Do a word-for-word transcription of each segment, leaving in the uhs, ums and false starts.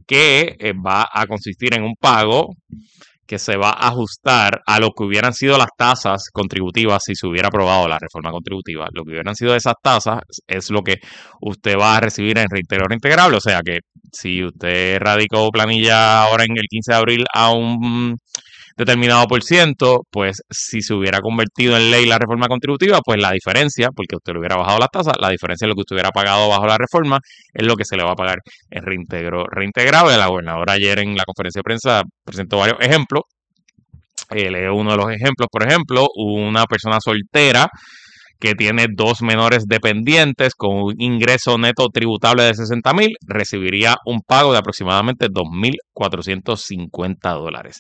que eh, va a consistir en un pago que se va a ajustar a lo que hubieran sido las tasas contributivas si se hubiera aprobado la reforma contributiva. Lo que hubieran sido esas tasas es lo que usted va a recibir en reintegro reintegrable. O sea que si usted radicó planilla ahora en el quince de abril a un determinado por ciento, pues si se hubiera convertido en ley la reforma contributiva, pues la diferencia, porque usted le hubiera bajado las tasas, la diferencia de lo que usted hubiera pagado bajo la reforma es lo que se le va a pagar en reintegro reintegrable. La gobernadora ayer en la conferencia de prensa presentó varios ejemplos. Eh, leo uno de los ejemplos, por ejemplo, una persona soltera que tiene dos menores dependientes con un ingreso neto tributable de sesenta mil, recibiría un pago de aproximadamente dos mil cuatrocientos cincuenta dólares.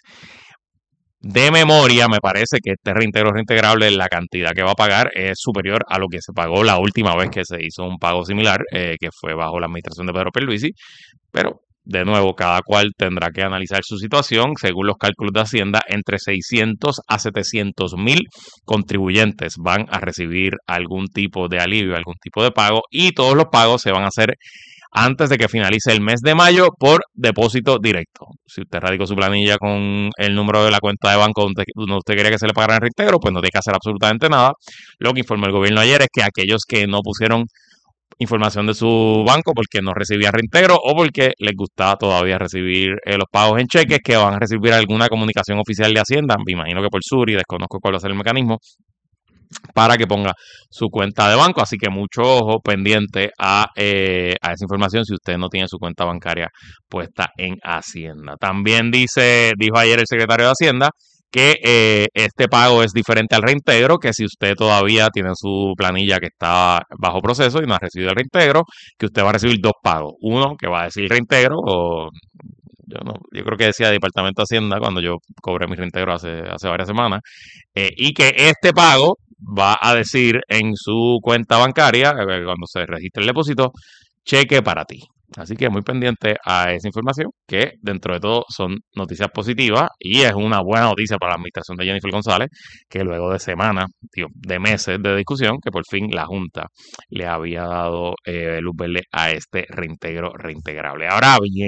De memoria, me parece que este reintegro reintegrable, la cantidad que va a pagar es superior a lo que se pagó la última vez que se hizo un pago similar, eh, que fue bajo la administración de Pedro Pierluisi, pero de nuevo, cada cual tendrá que analizar su situación. Según los cálculos de Hacienda, entre seiscientos a setecientos mil contribuyentes van a recibir algún tipo de alivio, algún tipo de pago, y todos los pagos se van a hacer antes de que finalice el mes de mayo por depósito directo. Si usted radicó su planilla con el número de la cuenta de banco donde usted quería que se le pagara el reintegro, pues no tiene que hacer absolutamente nada. Lo que informó el gobierno ayer es que aquellos que no pusieron información de su banco porque no recibían reintegro o porque les gustaba todavía recibir eh, los pagos en cheques, que van a recibir alguna comunicación oficial de Hacienda, me imagino que por Suri, desconozco cuál va a ser el mecanismo, para que ponga su cuenta de banco. Así que mucho ojo pendiente a, eh, a esa información si usted no tiene su cuenta bancaria puesta en Hacienda. También dice, dijo ayer el secretario de Hacienda que eh, este pago es diferente al reintegro, que si usted todavía tiene su planilla que está bajo proceso y no ha recibido el reintegro, que usted va a recibir dos pagos. Uno que va a decir reintegro, o yo no, yo creo que decía Departamento de Hacienda cuando yo cobré mi reintegro hace, hace varias semanas, eh, y que este pago va a decir en su cuenta bancaria, eh, cuando se registre el depósito, cheque para ti. Así que muy pendiente a esa información, que dentro de todo son noticias positivas y es una buena noticia para la administración de Jennifer González, que luego de semanas, tío, de meses de discusión, que por fin la Junta le había dado eh, luz verde a este reintegro reintegrable. Ahora bien,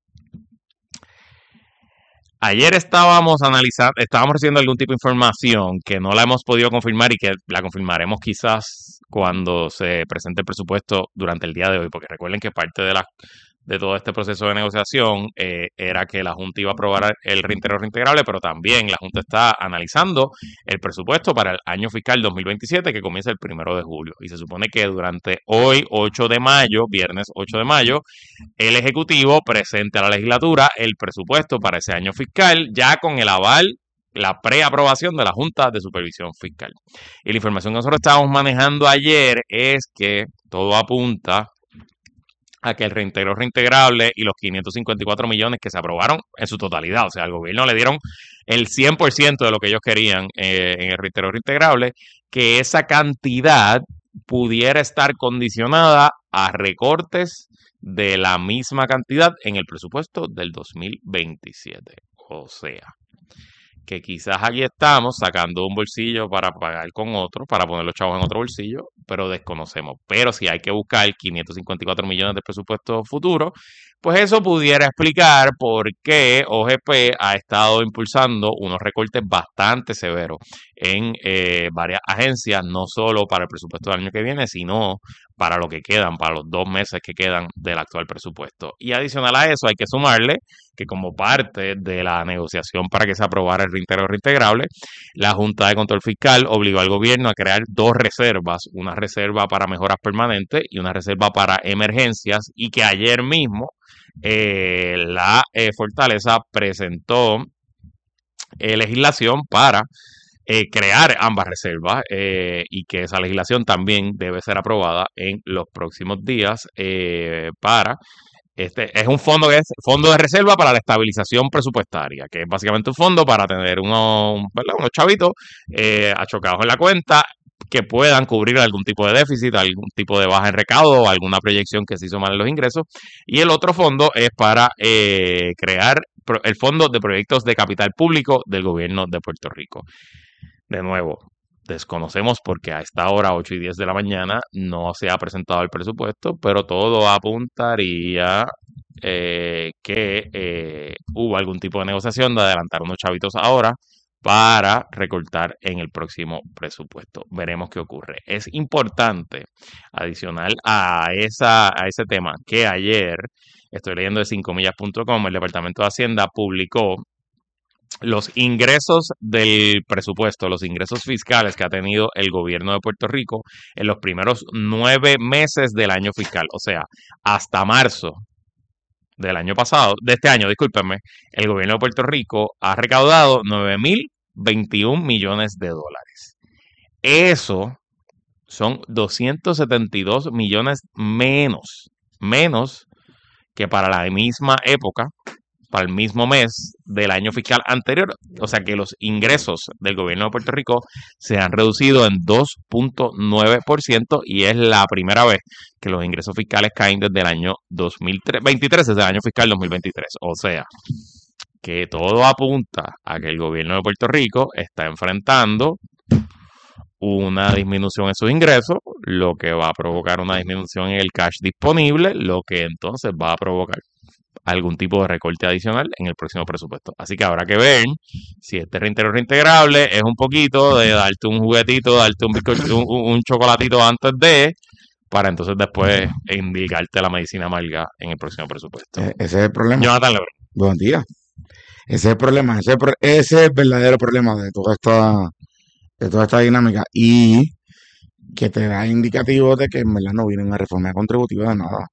ayer estábamos analizando, estábamos recibiendo algún tipo de información que no la hemos podido confirmar y que la confirmaremos quizás cuando se presente el presupuesto durante el día de hoy, porque recuerden que parte de la de todo este proceso de negociación eh, era que la Junta iba a aprobar el reintegro reintegrable, pero también la Junta está analizando el presupuesto para el año fiscal dos mil veintisiete, que comienza el primero de julio. Y se supone que durante hoy, ocho de mayo, viernes ocho de mayo, el Ejecutivo presente a la legislatura el presupuesto para ese año fiscal, ya con el aval, la preaprobación de la Junta de Supervisión Fiscal. Y la información que nosotros estábamos manejando ayer es que todo apunta a que el reintegro reintegrable y los quinientos cincuenta y cuatro millones que se aprobaron en su totalidad, o sea, al gobierno le dieron el cien por ciento de lo que ellos querían eh, en el reintegro reintegrable, que esa cantidad pudiera estar condicionada a recortes de la misma cantidad en el presupuesto del dos mil veintisiete. O sea, que quizás aquí estamos sacando un bolsillo para pagar con otro, para poner los chavos en otro bolsillo, pero desconocemos. Pero si hay que buscar quinientos cincuenta y cuatro millones de presupuesto futuro, pues eso pudiera explicar por qué O G P ha estado impulsando unos recortes bastante severos en eh, varias agencias, no solo para el presupuesto del año que viene, sino para lo que quedan, para los dos meses que quedan del actual presupuesto. Y adicional a eso hay que sumarle que como parte de la negociación para que se aprobara el reintegro reintegrable, la Junta de Control Fiscal obligó al gobierno a crear dos reservas, una reserva para mejoras permanentes y una reserva para emergencias, y que ayer mismo eh, la eh, Fortaleza presentó eh, legislación para eh, crear ambas reservas eh, y que esa legislación también debe ser aprobada en los próximos días eh, para este es un fondo que es fondo de reserva para la estabilización presupuestaria, que es básicamente un fondo para tener unos, ¿verdad? unos chavitos eh, achocados en la cuenta que puedan cubrir algún tipo de déficit, algún tipo de baja en recaudo, alguna proyección que se hizo mal en los ingresos. Y el otro fondo es para eh, crear el Fondo de Proyectos de Capital Público del Gobierno de Puerto Rico. De nuevo, desconocemos porque a esta hora, ocho y diez de la mañana, no se ha presentado el presupuesto, pero todo apuntaría eh, que eh, hubo algún tipo de negociación de adelantar unos chavitos ahora para recortar en el próximo presupuesto. Veremos qué ocurre. Es importante, adicional a, esa, a ese tema, que ayer, estoy leyendo de cinco millas punto com, el Departamento de Hacienda publicó los ingresos del presupuesto, los ingresos fiscales que ha tenido el gobierno de Puerto Rico en los primeros nueve meses del año fiscal, o sea, hasta marzo del año pasado, de este año, discúlpenme, el gobierno de Puerto Rico ha recaudado nueve mil veintiún millones de dólares. Eso son doscientos setenta y dos millones menos, menos que para la misma época, para el mismo mes del año fiscal anterior. O sea que los ingresos del gobierno de Puerto Rico se han reducido en dos punto nueve por ciento y es la primera vez que los ingresos fiscales caen desde el año dos mil veintitrés, desde el año fiscal dos mil veintitrés. O sea que todo apunta a que el gobierno de Puerto Rico está enfrentando una disminución en sus ingresos, lo que va a provocar una disminución en el cash disponible, lo que entonces va a provocar algún tipo de recorte adicional en el próximo presupuesto. Así que habrá que ver si este reintegro reintegrable es un poquito de darte un juguetito, darte un, bizcocho, un, un chocolatito antes de, para entonces después indicarte la medicina amarga en el próximo presupuesto. E- Ese es el problema. Jonathan Lebron. Buenos días. Ese es el problema. Ese es el, pro- ese es el verdadero problema de toda esta, de toda esta dinámica. Y que te da indicativos de que en verdad no viene una reforma contributiva de nada.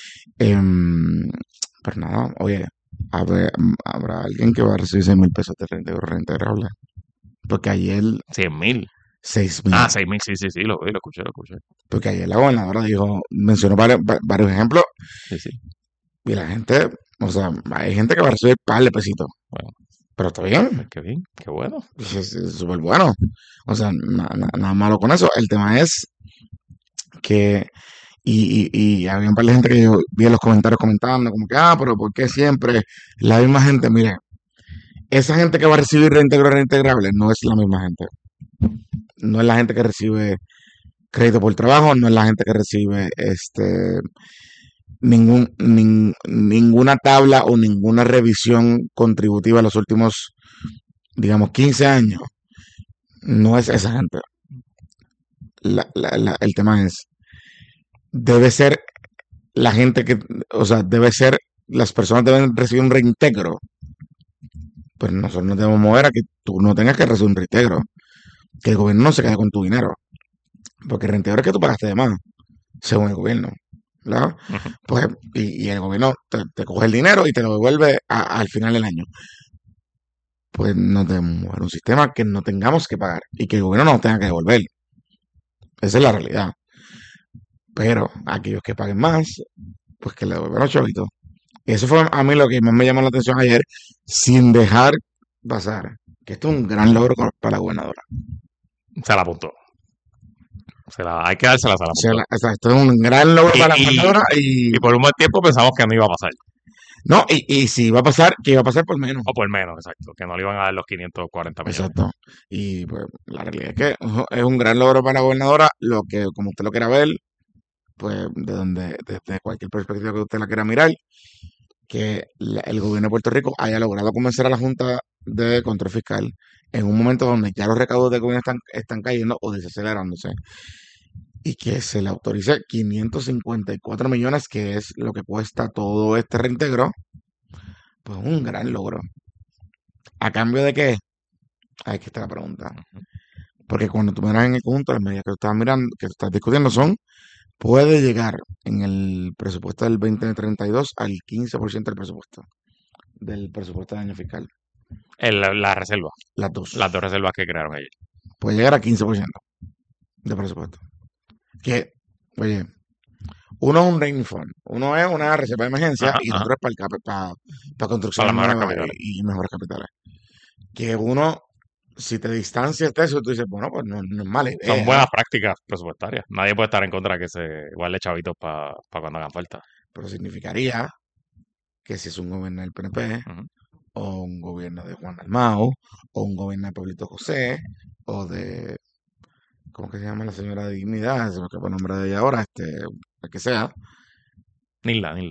Em, pues nada, oye, habrá, habrá alguien que va a recibir seis mil pesos de reintegro reintegrable. Porque ayer, cien mil. seis mil. Ah, seis mil, sí, sí, sí, lo vi, lo escuché, lo escuché. Porque ayer la gobernadora dijo, mencionó varios, va- varios ejemplos Sí, sí. y la gente, o sea, hay gente que va a recibir par de pesitos. Bueno, Pero está bien, qué bien, qué bueno. es es súper bueno. O sea, na- na- nada malo con eso. El tema es que, y, y, y había un par de gente que yo vi en los comentarios comentando, como que, ah, pero ¿por qué siempre la misma gente? Mire, esa gente que va a recibir reintegro reintegrable no es la misma gente. No es la gente que recibe crédito por trabajo, no es la gente que recibe este ningún, nin- ninguna tabla o ninguna revisión contributiva en los últimos, digamos, quince años. No es esa gente. La- la- la- el tema es, debe ser la gente que, o sea, debe ser, las personas deben recibir un reintegro. Pero nosotros nos debemos mover a que tú no tengas que recibir un reintegro. Que el gobierno no se quede con tu dinero. Porque el reintegro es que tú pagaste de más, según el gobierno. ¿Verdad? Ujú. Pues, y, y el gobierno te, te coge el dinero y te lo devuelve a- al final del año. Pues no debemos mover un sistema que no tengamos que pagar y que el gobierno no tenga que devolver. Esa es la realidad. Pero aquellos que paguen más, pues que le devuelvan los chavitos. Y eso fue a mí lo que más me llamó la atención ayer, sin dejar pasar, que esto es un gran logro con- para la gobernadora. Se la apuntó. Se la, hay que dársela, se la O sea, apuntó. la- o sea, esto es un gran logro Y, para la y, gobernadora y y por un buen tiempo pensamos que no iba a pasar. no, y, y si va a pasar, que iba a pasar por menos. O por menos, exacto. Que no le iban a dar los quinientos cuarenta millones. Exacto. Y pues la realidad es que ujú, es un gran logro para la gobernadora, lo que como usted lo quiera ver, pues de donde, desde cualquier perspectiva que usted la quiera mirar, que la- el gobierno de Puerto Rico haya logrado convencer a la Junta de Control Fiscal en un momento donde ya los recaudos del gobierno están, están cayendo o desacelerándose y que se le autorice quinientos cincuenta y cuatro millones, que es lo que cuesta todo este reintegro, pues un gran logro. ¿A cambio de qué? Ahí que está la pregunta. Porque cuando tú miras en el conjunto, las medidas que tú estás mirando, que tú estás discutiendo son, puede llegar en el presupuesto del veinte treinta y dos al quince por ciento del presupuesto, del presupuesto del año fiscal. El- la, la reserva. Las dos. Las dos reservas que crearon ayer. Puede llegar a quince por ciento de presupuesto. Que, oye, uno es un rainy fund, uno es una reserva de emergencia Ajá, y el ajá. otro es para, el cap- para, para Para construcciones las mejores nuevas capitales. y, y mejores capitales. Que uno, si te distancias de eso, tú dices, bueno, pues no, no es mala Son idea, buenas prácticas presupuestarias. Nadie puede estar en contra de que se guarde chavitos para cuando hagan falta. pero significaría que si es un gobierno del P N P, Ujú. o un gobierno de Juan Dalmau, o un gobierno de Pablito José, o de, ¿cómo que se llama la señora de Dignidad? Se me escapa el nombre de ella ahora, este, el que sea. Nilda, Nilda.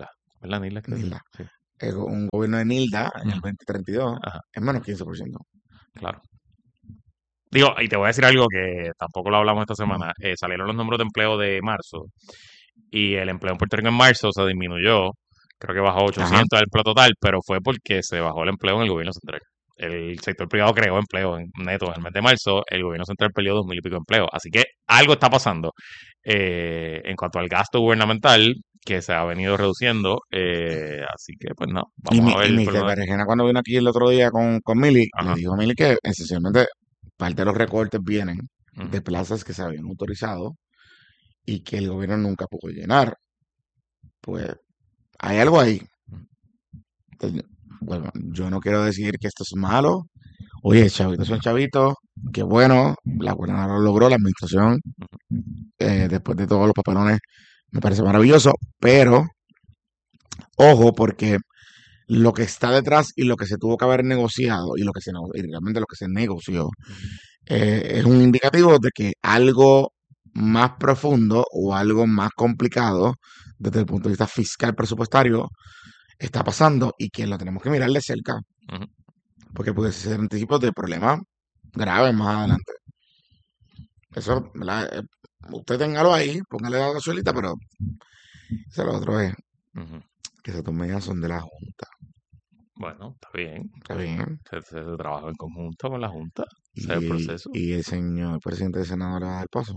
¿verdad, Nilda? Que Nilda. sí. Eh, un gobierno de Nilda en el Ujú. veinte treinta y dos Ajá, es menos quince por ciento. claro. Digo, y te voy a decir algo que tampoco lo hablamos esta Mm. semana. Eh, salieron los números de empleo de marzo y el empleo en Puerto Rico en marzo se disminuyó. Creo que bajó Ajá. ochocientos el empleo total, pero fue porque se bajó el empleo en el gobierno central. El sector privado creó empleo en neto en el mes de marzo, el gobierno central perdió dos mil y pico de empleo. Así que algo está pasando eh, en cuanto al gasto gubernamental que se ha venido reduciendo. eh, así que, pues no, Y, vamos mi, a y ver por mister dónde. Berejena cuando vino aquí el otro día con, con Mili, le Ajá. dijo a Mili que esencialmente parte de los recortes vienen Ujú, de plazas que se habían autorizado y que el gobierno nunca pudo llenar. Pues hay algo ahí. ujú, Entonces, bueno, yo no quiero decir que esto es malo. Oye, chavitos son chavitos. Qué bueno. La buena lo logró, la administración, ujú, eh, después de todos los papelones, me parece maravilloso. Pero, ojo, porque lo que está detrás y lo que se tuvo que haber negociado y lo que se nego- y realmente lo que se negoció ujú. eh, es un indicativo de que algo más profundo o algo más complicado desde el punto de vista fiscal presupuestario está pasando y que lo tenemos que mirar de cerca Ujú. porque puede ser un tipo de problemas graves más adelante. Eso, ¿verdad? Eh, usted téngalo ahí, póngale la gasolita, pero eso lo otro es Ujú. que esas dos medidas son de la Junta. Bueno, está bien. Está bien. Se, se, se trabaja en conjunto con la Junta. Ese es el Y, proceso. y el señor presidente del Senado le va a dar paso.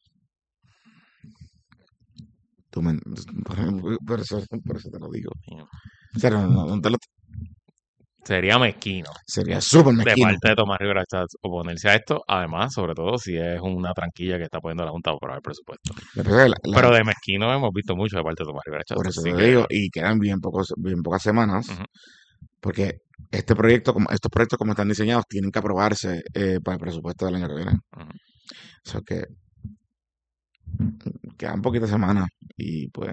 Tú me- por, eso, por eso te lo digo. Mío. O sea, no, no- no te lo- Sería mezquino sería súper de mezquino. parte de Tomás Rivera Chats oponerse a esto. Además, sobre todo si es una tranquilla que está poniendo la Junta para aprobar el presupuesto. Lo que pasa es que la- Pero la- de mezquino hemos visto mucho de parte de Tomás Rivera Chats. por eso Así te que, digo, y quedan bien, pocos, bien pocas semanas, ujú, porque este proyecto, como, estos proyectos como están diseñados, tienen que aprobarse eh, para el presupuesto del año que viene. ujú. O sea que quedan poquitas semanas y pues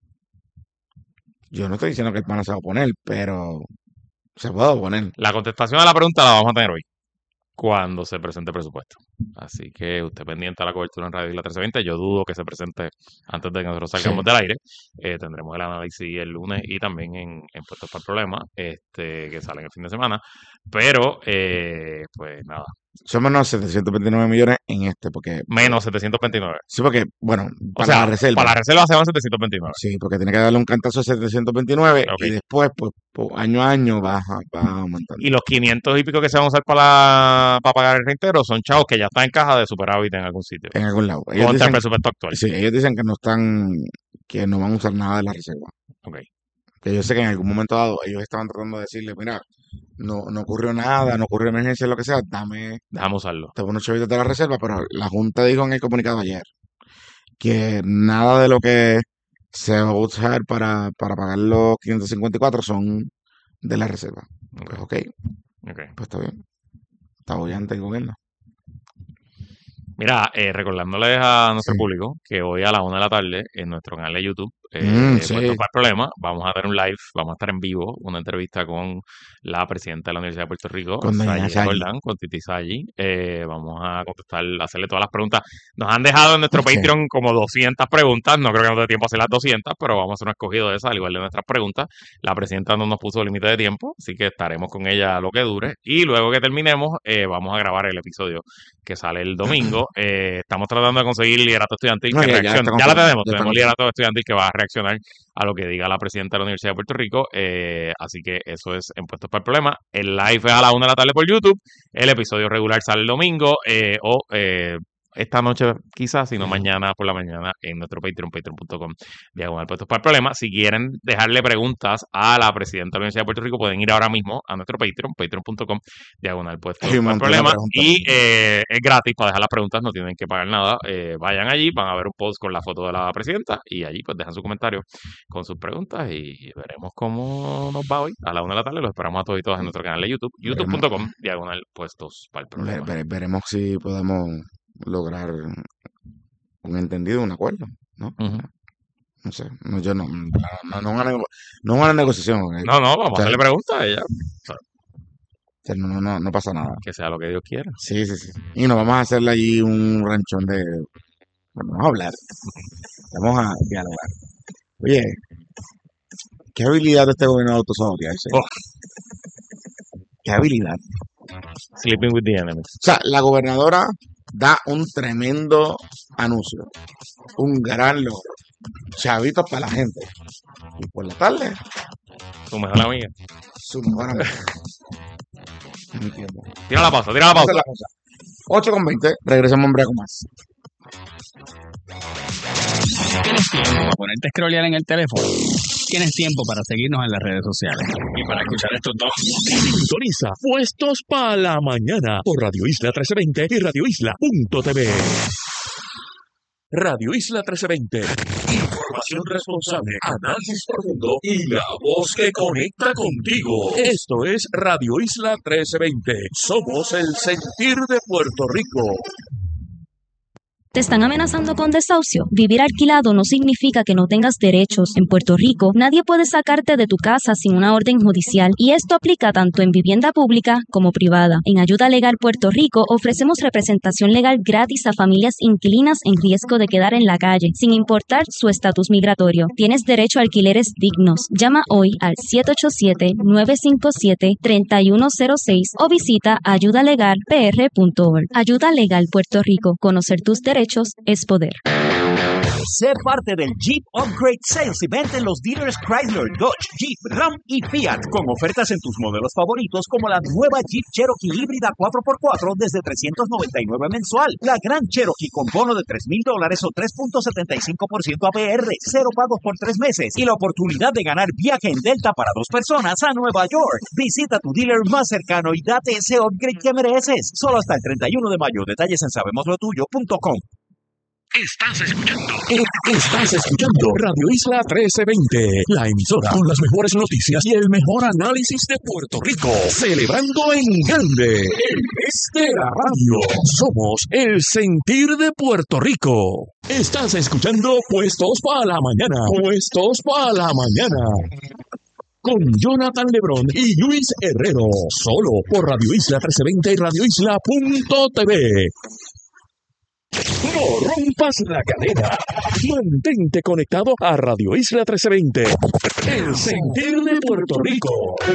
yo no estoy diciendo que el pana se va a oponer, pero se puede oponer. La contestación a la pregunta la vamos a tener hoy, cuando se presente el presupuesto. Así que usted pendiente a la cobertura en Radio Isla trece veinte. Yo dudo que se presente antes de que nosotros Sí. salgamos del aire. Eh, tendremos el análisis el lunes y también en, en Puestos para el Problema, este, que sale en el fin de semana. Pero, eh, pues nada, Son menos setecientos veintinueve millones en este, porque, pues, menos setecientos veintinueve. sí, porque, bueno, O para la sea, reserva. para la reserva se van setecientos veintinueve. Sí, porque tiene que darle un cantazo a setecientos veintinueve Ok. y después, pues, pues, año a año baja, va aumentando. Y los quinientos y pico que se van a usar para, para pagar el reintero son chavos que ya están en caja de superávit en algún sitio. En algún lado. Ellos Contra el dicen, presupuesto actual. sí, ellos dicen que no están, que no van a usar nada de la reserva. Ok. Que yo sé que en algún momento dado ellos estaban tratando de decirle, mira, no, no ocurrió nada, no ocurrió emergencia, lo que sea, dame, Dejamos usarlo. te unos chavitos de la reserva, pero la Junta dijo en el comunicado ayer que nada de lo que se va a usar para, para pagar los quinientos cincuenta y cuatro son de la reserva. Ok. Pues ok, Ok. pues está bien. Está bollante el gobierno. Mira, eh, recordándoles a nuestro Sí. público que hoy a la una de la tarde en nuestro canal de YouTube, Mm, eh, sí. Puestos para el Problema, vamos a tener un live, vamos a estar en vivo, una entrevista con la presidenta de la Universidad de Puerto Rico, Con doña Sayida Sayi. Jordán, con Titi Sayi. Eh, vamos a contestar, hacerle todas las preguntas. Nos han dejado en nuestro Sí. Patreon como doscientas preguntas, no creo que nos dé tiempo a hacer las doscientas, pero vamos a hacer un escogido de esas, al igual de nuestras preguntas. La presidenta no nos puso límite de tiempo, así que estaremos con ella lo que dure. Y luego que terminemos, eh, vamos a grabar el episodio que sale el domingo. Eh, estamos tratando de conseguir liderato estudiantil No, que ya, ya reaccione. está Ya la confirmado. tenemos, Ya está tenemos confirmado. liderato estudiantil que va a reaccionar a lo que diga la presidenta de la Universidad de Puerto Rico. Eh, así que eso es en Puestos para el Problema. El live es a la una de la tarde por YouTube. El episodio regular sale el domingo eh, o eh, esta noche quizás, sino Sí. mañana por la mañana en nuestro Patreon, patreon punto com, diagonal Puestos para el Problema. Si quieren dejarle preguntas a la presidenta de la Universidad de Puerto Rico, pueden ir ahora mismo a nuestro Patreon, patreon punto com, diagonal Puestos Hay un para el montón de Problema. preguntas. Y eh, es gratis para dejar las preguntas, no tienen que pagar nada. Eh, vayan allí, van a ver un post con la foto de la presidenta y allí pues dejan su comentario con sus preguntas y veremos cómo nos va hoy a la una de la tarde. Los esperamos a todos y todas en nuestro canal de YouTube, youtube Veremos, punto com, diagonal Puestos para el ve- Problema. ve- veremos si podemos lograr un entendido, un acuerdo, ¿no? Ujú. No sé, no, yo no, no, no, no, una nego- no es una negociación, eh, No, no, o vamos a sea, hacerle preguntas a ella, o sea, no, no, no, no pasa nada. que sea lo que Dios quiera. Sí, sí, sí. Y nos vamos a hacerle allí un ranchón de, bueno, vamos a hablar, vamos a dialogar. Oye, ¿Qué habilidad de este gobierno de autosabotearse? Oh. ¿Qué habilidad? Sleeping with the enemy. O sea, la gobernadora da un tremendo anuncio, un gran logro, chavitos para la gente. Y por la tarde, Tu mejor amiga. su mejor amiga. No entiendo. Tira la pausa, tira la Esa es pausa. la cosa. ocho con veinte, regresamos en breve con más. ¿Tienes tiempo para ponerte a scrollear en el teléfono? ¿Tienes tiempo para seguirnos en las redes sociales? Y para escuchar estos dos. Sintoniza Puestos para la Mañana por Radio Isla trece veinte y Radio Isla punto t v. Radio Isla trece veinte. Información responsable, análisis profundo y la voz que conecta contigo. Esto es Radio Isla trece veinte. Somos el sentir de Puerto Rico. ¿Te están amenazando con desahucio? Vivir alquilado no significa que no tengas derechos. En Puerto Rico, nadie puede sacarte de tu casa sin una orden judicial, y esto aplica tanto en vivienda pública como privada. En Ayuda Legal Puerto Rico ofrecemos representación legal gratis a familias inquilinas en riesgo de quedar en la calle, sin importar su estatus migratorio. Tienes derecho a alquileres dignos. Llama hoy al siete ocho siete, nueve cinco siete, tres uno cero seis o visita ayuda legal p r punto org. Ayuda Legal Puerto Rico. Conocer tus derechos es poder. Sé parte del Jeep Upgrade Sales Event en los dealers Chrysler, Dodge, Jeep, Ram y Fiat, con ofertas en tus modelos favoritos como la nueva Jeep Cherokee híbrida cuatro por cuatro desde trescientos noventa y nueve mensual, la Gran Cherokee con bono de tres mil dólares o tres punto setenta y cinco por ciento A P R, cero pagos por tres meses y la oportunidad de ganar viaje en Delta para dos personas a Nueva York. Visita tu dealer más cercano y date ese upgrade que mereces. Solo hasta el treinta y uno de mayo. Detalles en sabemos lo tuyo punto com. Estás escuchando. Estás escuchando Radio Isla trece veinte, la emisora con las mejores noticias y el mejor análisis de Puerto Rico. Celebrando en grande el mes de la radio. Somos el sentir de Puerto Rico. Estás escuchando Puestos para la Mañana. Puestos para la Mañana. Con Jonathan Lebrón y Luis Herrero. Solo por Radio Isla trece veinte y Radio Isla punto t v. No rompas la cadena. Mantente conectado a Radio Isla trece veinte. El sentir de Puerto Rico.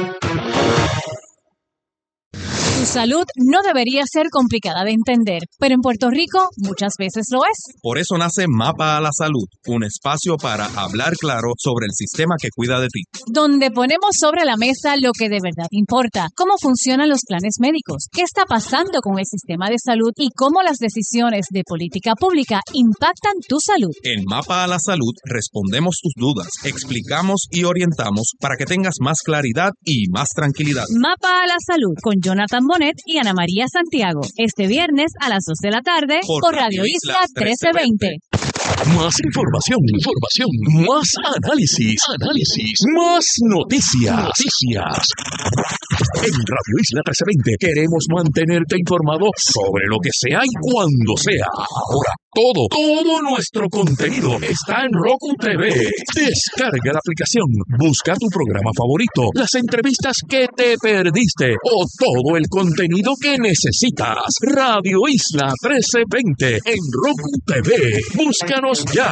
Tu salud no debería ser complicada de entender, pero en Puerto Rico muchas veces lo es. Por eso nace Mapa a la Salud, un espacio para hablar claro sobre el sistema que cuida de ti. Donde ponemos sobre la mesa lo que de verdad importa, cómo funcionan los planes médicos, qué está pasando con el sistema de salud y cómo las decisiones de política pública impactan tu salud. En Mapa a la Salud respondemos tus dudas, explicamos y orientamos para que tengas más claridad y más tranquilidad. Mapa a la Salud con Jonathan Bonet y Ana María Santiago. Este viernes a las dos de la tarde por, por Radio Isla trece veinte. Más información, información, más análisis, análisis, más noticias, noticias. En Radio Isla trece veinte queremos mantenerte informado sobre lo que sea y cuando sea. Ahora, todo, todo nuestro contenido está en Roku T V. Descarga la aplicación, busca tu programa favorito, las entrevistas que te perdiste o todo el contenido que necesitas. Radio Isla trece veinte en Roku T V. Búscanos ya.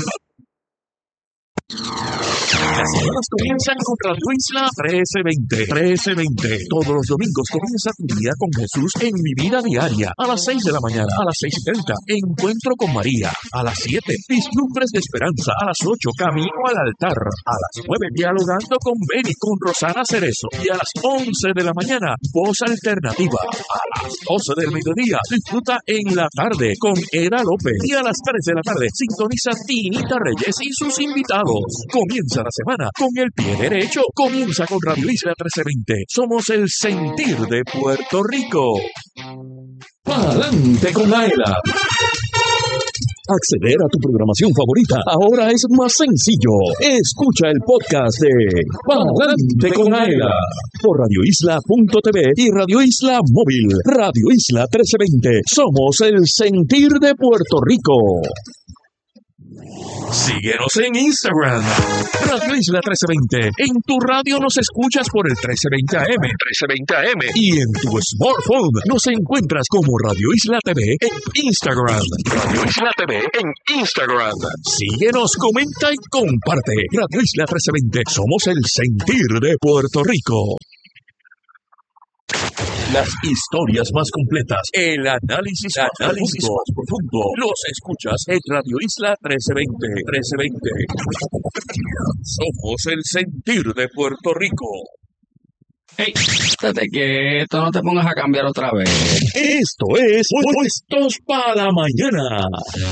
Las semanas comienzan con Radio Isla trece veinte. trece veinte. Todos los domingos comienza tu día con Jesús en Mi Vida Diaria. A las seis de la mañana, a las seis y treinta. Encuentro con María. A las siete. Vislumbres de Esperanza. A las ocho. Camino al altar. A las nueve. Dialogando con Benny, con Rosana Cerezo. Y a las once de la mañana, Voz Alternativa. A las doce del mediodía, disfruta En la Tarde con Era López. Y a las tres de la tarde, sintoniza Tinita Reyes y sus invitados. Comienza la semana con el pie derecho. Comienza con Radio Isla trece veinte. Somos el sentir de Puerto Rico. Pa'lante con Aela. Acceder a tu programación favorita ahora es más sencillo. Escucha el podcast de Pa'lante con Aela por Radio Isla punto t v y Radio Isla Móvil. Radio Isla trece veinte. Somos el sentir de Puerto Rico. Síguenos en Instagram, Radio Isla trece veinte. En tu radio nos escuchas por el trece veinte A M, trece veinte A M. Y en tu smartphone nos encuentras como Radio Isla T V en Instagram. Radio Isla T V en Instagram. Síguenos, comenta y comparte. Radio Isla trece veinte. Somos el sentir de Puerto Rico. Las historias más completas, el análisis, análisis más profundo, los escuchas en Radio Isla trece veinte, trece veinte. Somos el sentir de Puerto Rico. Hey, espérate quieto, no te pongas a cambiar otra vez. Esto es Puestos para la Mañana.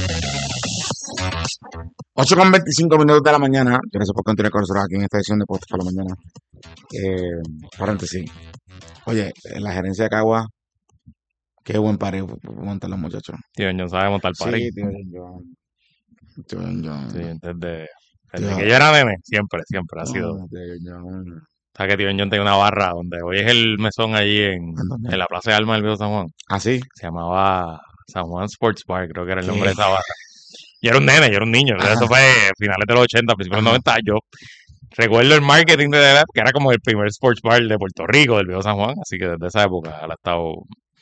ocho con veinticinco minutos de la mañana. Gracias por continuar con nosotros aquí en esta edición de Puestos para la Mañana. Eh, paréntesis. Oye, en la gerencia de Cagua, qué buen party montan los muchachos. Tío John sabe montar party. Sí, tío John. Tío John. Sí, desde, desde Tío. que yo era nene, siempre, siempre ha No, sido. tío John. ¿Sabes que Tío John tenía una barra donde hoy es el mesón allí en, ¿En dónde? en la Plaza de Alma del Viejo San Juan? ¿Ah, sí? Se llamaba San Juan Sports Bar, creo que era el ¿Qué? nombre de esa barra. Yo era un nene, yo era un niño. Ajá. Eso fue a finales de los ochenta, principios de los Ajá. noventa. Yo recuerdo el marketing de la edad, que era como el primer sports bar de Puerto Rico, del Viejo San Juan. Así que desde esa época él ha estado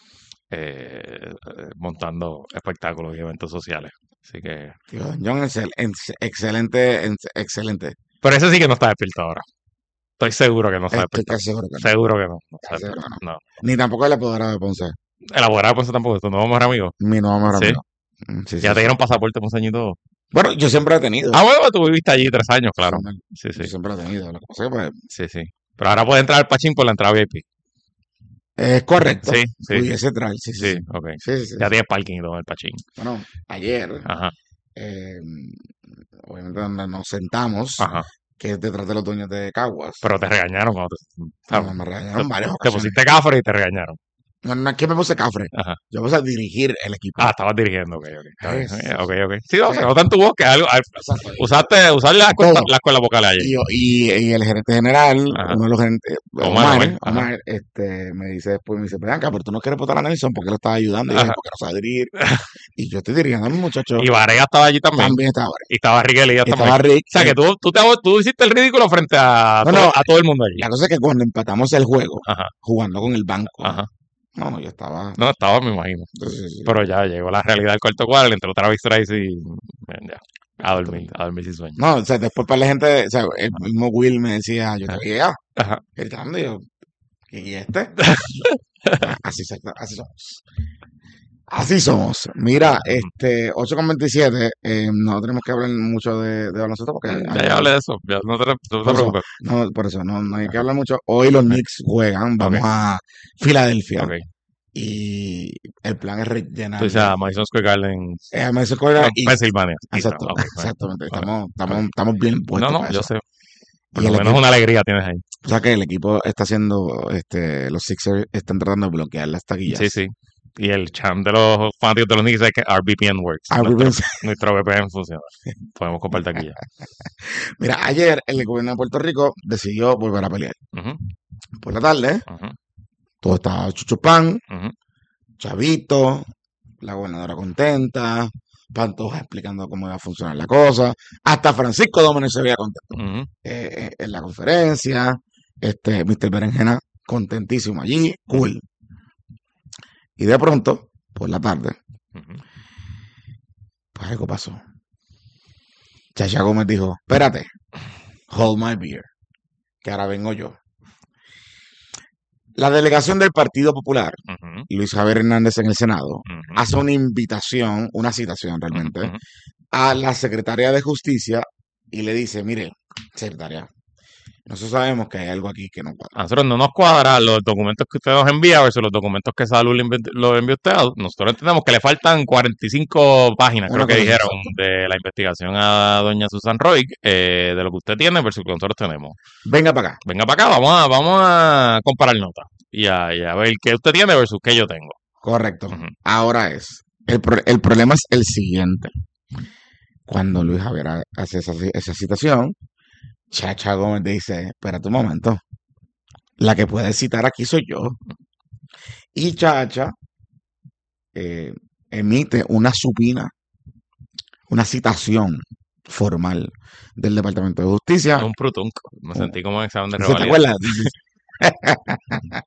eh, montando espectáculos y eventos sociales. Así que... Tío John, excel- ex- excelente, ex- excelente. Pero ese sí que no está despierto ahora. Estoy seguro que no está Estoy despierto. casi seguro que no. Seguro que no. no está Casi seguro despierto. que no. No. Ni tampoco el apoderado de Ponce. El abogado pues tampoco, esto no vamos a ser amigos. Mi nuevo mejor Sí. amigo. Mm, sí, sí, Ya te sí. dieron pasaporte por un año y todo. Bueno, yo siempre he tenido. Ah, bueno, tú viviste allí tres años, claro. Sí, Yo sí. siempre he tenido. Lo que pasa es que, pues, Sí, sí. Pero ahora puede entrar al Pachín por la entrada V I P. es correcto. Sí, sí. Pudiese traer, sí, sí. Sí, sí. ok. Sí, sí, sí. Ya tienes parking y todo en el Pachín. Bueno, ayer, Ajá, eh, obviamente donde nos sentamos, ajá. que es detrás de los dueños de Caguas. Pero te regañaron cuando te... No, ¿sabes? me regañaron Te, varias te ocasiones. pusiste cafre y te regañaron. No, no es que me puse cafre. Ajá. Yo puse a dirigir el equipo. Ah, estabas dirigiendo, ok, ok. Está bien, Sí, sí, eh, ok, ok. Sí, no, sí. se nota en tu voz que algo... al- Exacto. Usaste, usar las cuerdas, Todo. las cuerdas vocales ayer. Y, y, y el gerente general, Ajá. uno de los gerentes, Omar, Omar, Omar, ajá. Omar, este, me dice después, me dice, Bianca, pero tú no quieres votar a Nelson porque él estaba ayudando. Y yo, Ajá. porque no sabe dirigir. Y yo estoy dirigiendo a mis muchachos. Y Varela estaba allí también. También estaba ahora. Y estaba Rick Elías Y también. estaba Rick. O sea, que tú, tú, te, tú hiciste el ridículo frente a, No, todo, no. a todo el mundo allí. La cosa es que cuando empatamos el juego, Ajá, jugando con el banco, ajá. no, no, yo estaba... No, estaba, me imagino. sí, sí, sí. Pero ya llegó la realidad del cuarto cuadro, le entró Travis Trice y bien, ya, a dormir, a dormir sin sueño. No, o sea, después para la gente, o sea, el mismo Will me decía, yo te veía Ajá. gritando, y yo, ¿y este? así, se- así somos. Así somos. Mira, este, ocho con veintisiete, eh, no tenemos que hablar mucho de, de baloncesto porque... Ya, hay- ya hablé de eso, ya, no te, no te Por eso, preocupes. no, por eso, no, no hay que hablar mucho. Hoy los Knicks juegan, vamos Ok. a Filadelfia. Ok. Y el plan es rellenar. Tú dices a Madison Square Garden, Eh, Madison Square Garden y- Pensilvania. Exacto, Ok, ok. exactamente. Ok. Estamos, estamos, estamos bien No, puestos no, para yo eso. sé. Por Y lo el menos equipo- una alegría tienes ahí. O sea que el equipo está haciendo, este, los Sixers están tratando de bloquear las taquillas. Sí, sí. Y el champ de los fanáticos de los Knicks es que R V P N works. Ah, nuestro, pues, nuestro V P N funciona. Podemos comprar taquilla. Mira, ayer el gobierno de Puerto Rico decidió volver a pelear. Ujú, Por la tarde, ujú, todo estaba chuchupán, ujú. Chavito, la gobernadora contenta, Pantoja explicando cómo iba a funcionar la cosa, hasta Francisco Domínguez se veía contento Ujú. eh, eh, en la conferencia, este mister Berenjena contentísimo allí, cool. Y de pronto, por la tarde, Ujú. pues algo pasó. Chacha Gómez dijo, espérate, hold my beer, que ahora vengo yo. La delegación del Partido Popular, Ujú. Luis Javier Hernández en el Senado, Ujú. hace una invitación, una citación realmente, Ujú. a la secretaria de Justicia y le dice, mire, secretaria, nosotros sabemos que hay algo aquí que no cuadra. A nosotros no nos cuadra los documentos que usted nos envía versus los documentos que Salud le envi- lo envió usted. Nosotros entendemos que le faltan cuarenta y cinco páginas, Una creo que cosa, dijeron, exacto. de la investigación a doña Susan Roy, eh, de lo que usted tiene versus lo que nosotros tenemos. Venga para acá. Venga para acá, vamos a, vamos a comparar notas y a, y a ver qué usted tiene versus qué yo tengo. Correcto. Ujú. Ahora es, el, pro- el problema es el siguiente. Cuando Luis Javier ha- hace esa, esa citación, Chacha Gómez dice, espérate un momento, la que puede citar aquí soy yo. Y Chacha eh, emite una supina, una citación formal del Departamento de Justicia. Un prutunco. Me sentí como en examen de ¿Se te revalida. acuerdas?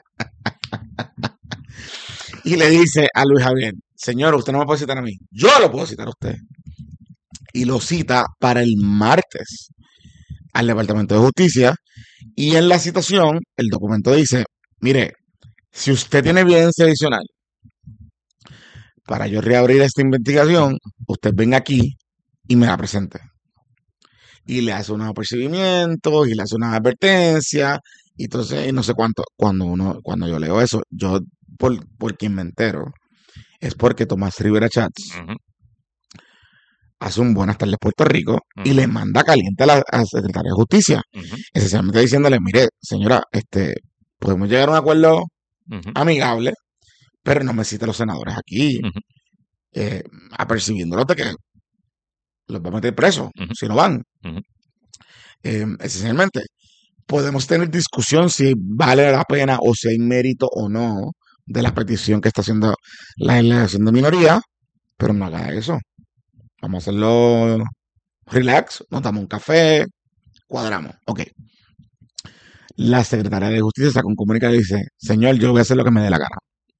Y le dice a Luis Javier, señor, usted no me puede citar a mí, yo lo puedo citar a usted. Y lo cita para el martes al Departamento de Justicia. Y en la citación, el documento dice, mire, si usted tiene evidencia adicional para yo reabrir esta investigación, usted venga aquí y me la presente. Y le hace unos apercibimientos y le hace una advertencia y entonces y no sé cuánto. Cuando uno, cuando yo leo eso, yo por, por quien me entero es porque Tomás Rivera Chats Ujú. hace un Buenas tardes Puerto Rico y Ujú. le manda caliente a la, a la secretaria de Justicia, Ujú. esencialmente diciéndole, mire, señora, este, podemos llegar a un acuerdo Ujú. amigable, pero no me cite a los senadores aquí, Ujú. eh, apercibiéndolos de que los va a meter presos Ujú. si no van. Ujú. Eh, esencialmente, podemos tener discusión si vale la pena o si hay mérito o no de la petición que está haciendo la delegación de minoría, pero no haga eso. Vamos a hacerlo relax, nos damos un café, cuadramos. Ok. La secretaria de Justicia saca un comunicado y dice, señor, yo voy a hacer lo que me dé la gana.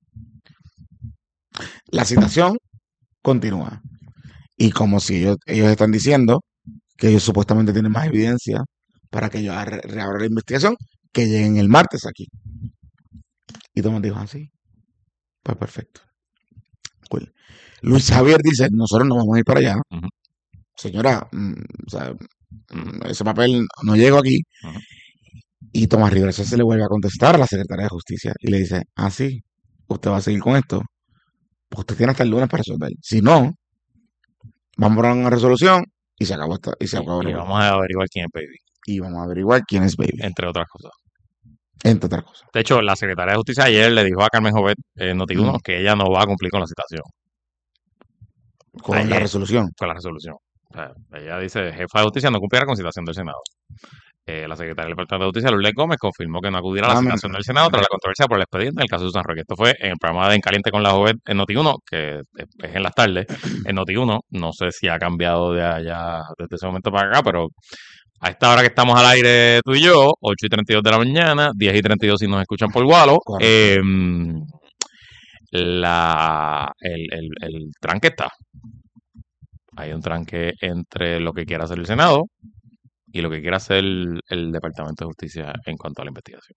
La citación continúa. Y como si ellos, ellos están diciendo que ellos supuestamente tienen más evidencia para que yo re- reabra la investigación, que lleguen el martes aquí. Y Tomás dijo, así, pues perfecto. Cool. Luis Javier dice, nosotros no vamos a ir para allá. Ujú. Señora, mm, o sea, mm, ese papel no llegó aquí. Ujú. Y Tomás Rivera se le vuelve a contestar a la secretaria de Justicia y le dice, ah, sí, usted va a seguir con esto. Pues usted tiene hasta el lunes para resolver. Si no, vamos a poner una resolución y se acabó esta, y se acabó Y el vamos a averiguar quién es Baby, y vamos a averiguar quién es Baby, entre otras cosas. entre otras cosas. De hecho, la secretaria de Justicia ayer le dijo a Carmen Jovet en Noti uno Mm. que ella no va a cumplir con la citación, Con la Ayer. resolución. con la resolución. O sea, ella dice, jefa de justicia no cumplirá con citación del Senado. Eh, la secretaria del Departamento de Justicia, Lourdes Gómez, confirmó que no acudirá a la Ah, mira, citación del Senado tras la controversia por el expediente en el caso de Susan Roy. Esto fue en el programa de En Caliente con la Joven en Noti uno, que es es en las tardes, en Noti uno. No sé si ha cambiado de allá desde ese momento para acá, pero a esta hora que estamos al aire tú y yo, ocho y treinta y dos de la mañana, diez y treinta y dos si nos escuchan por Gualo, correcto. eh, la, el, el, el tranque está. Hay un tranque entre lo que quiera hacer el Senado y lo que quiera hacer el, el Departamento de Justicia en cuanto a la investigación.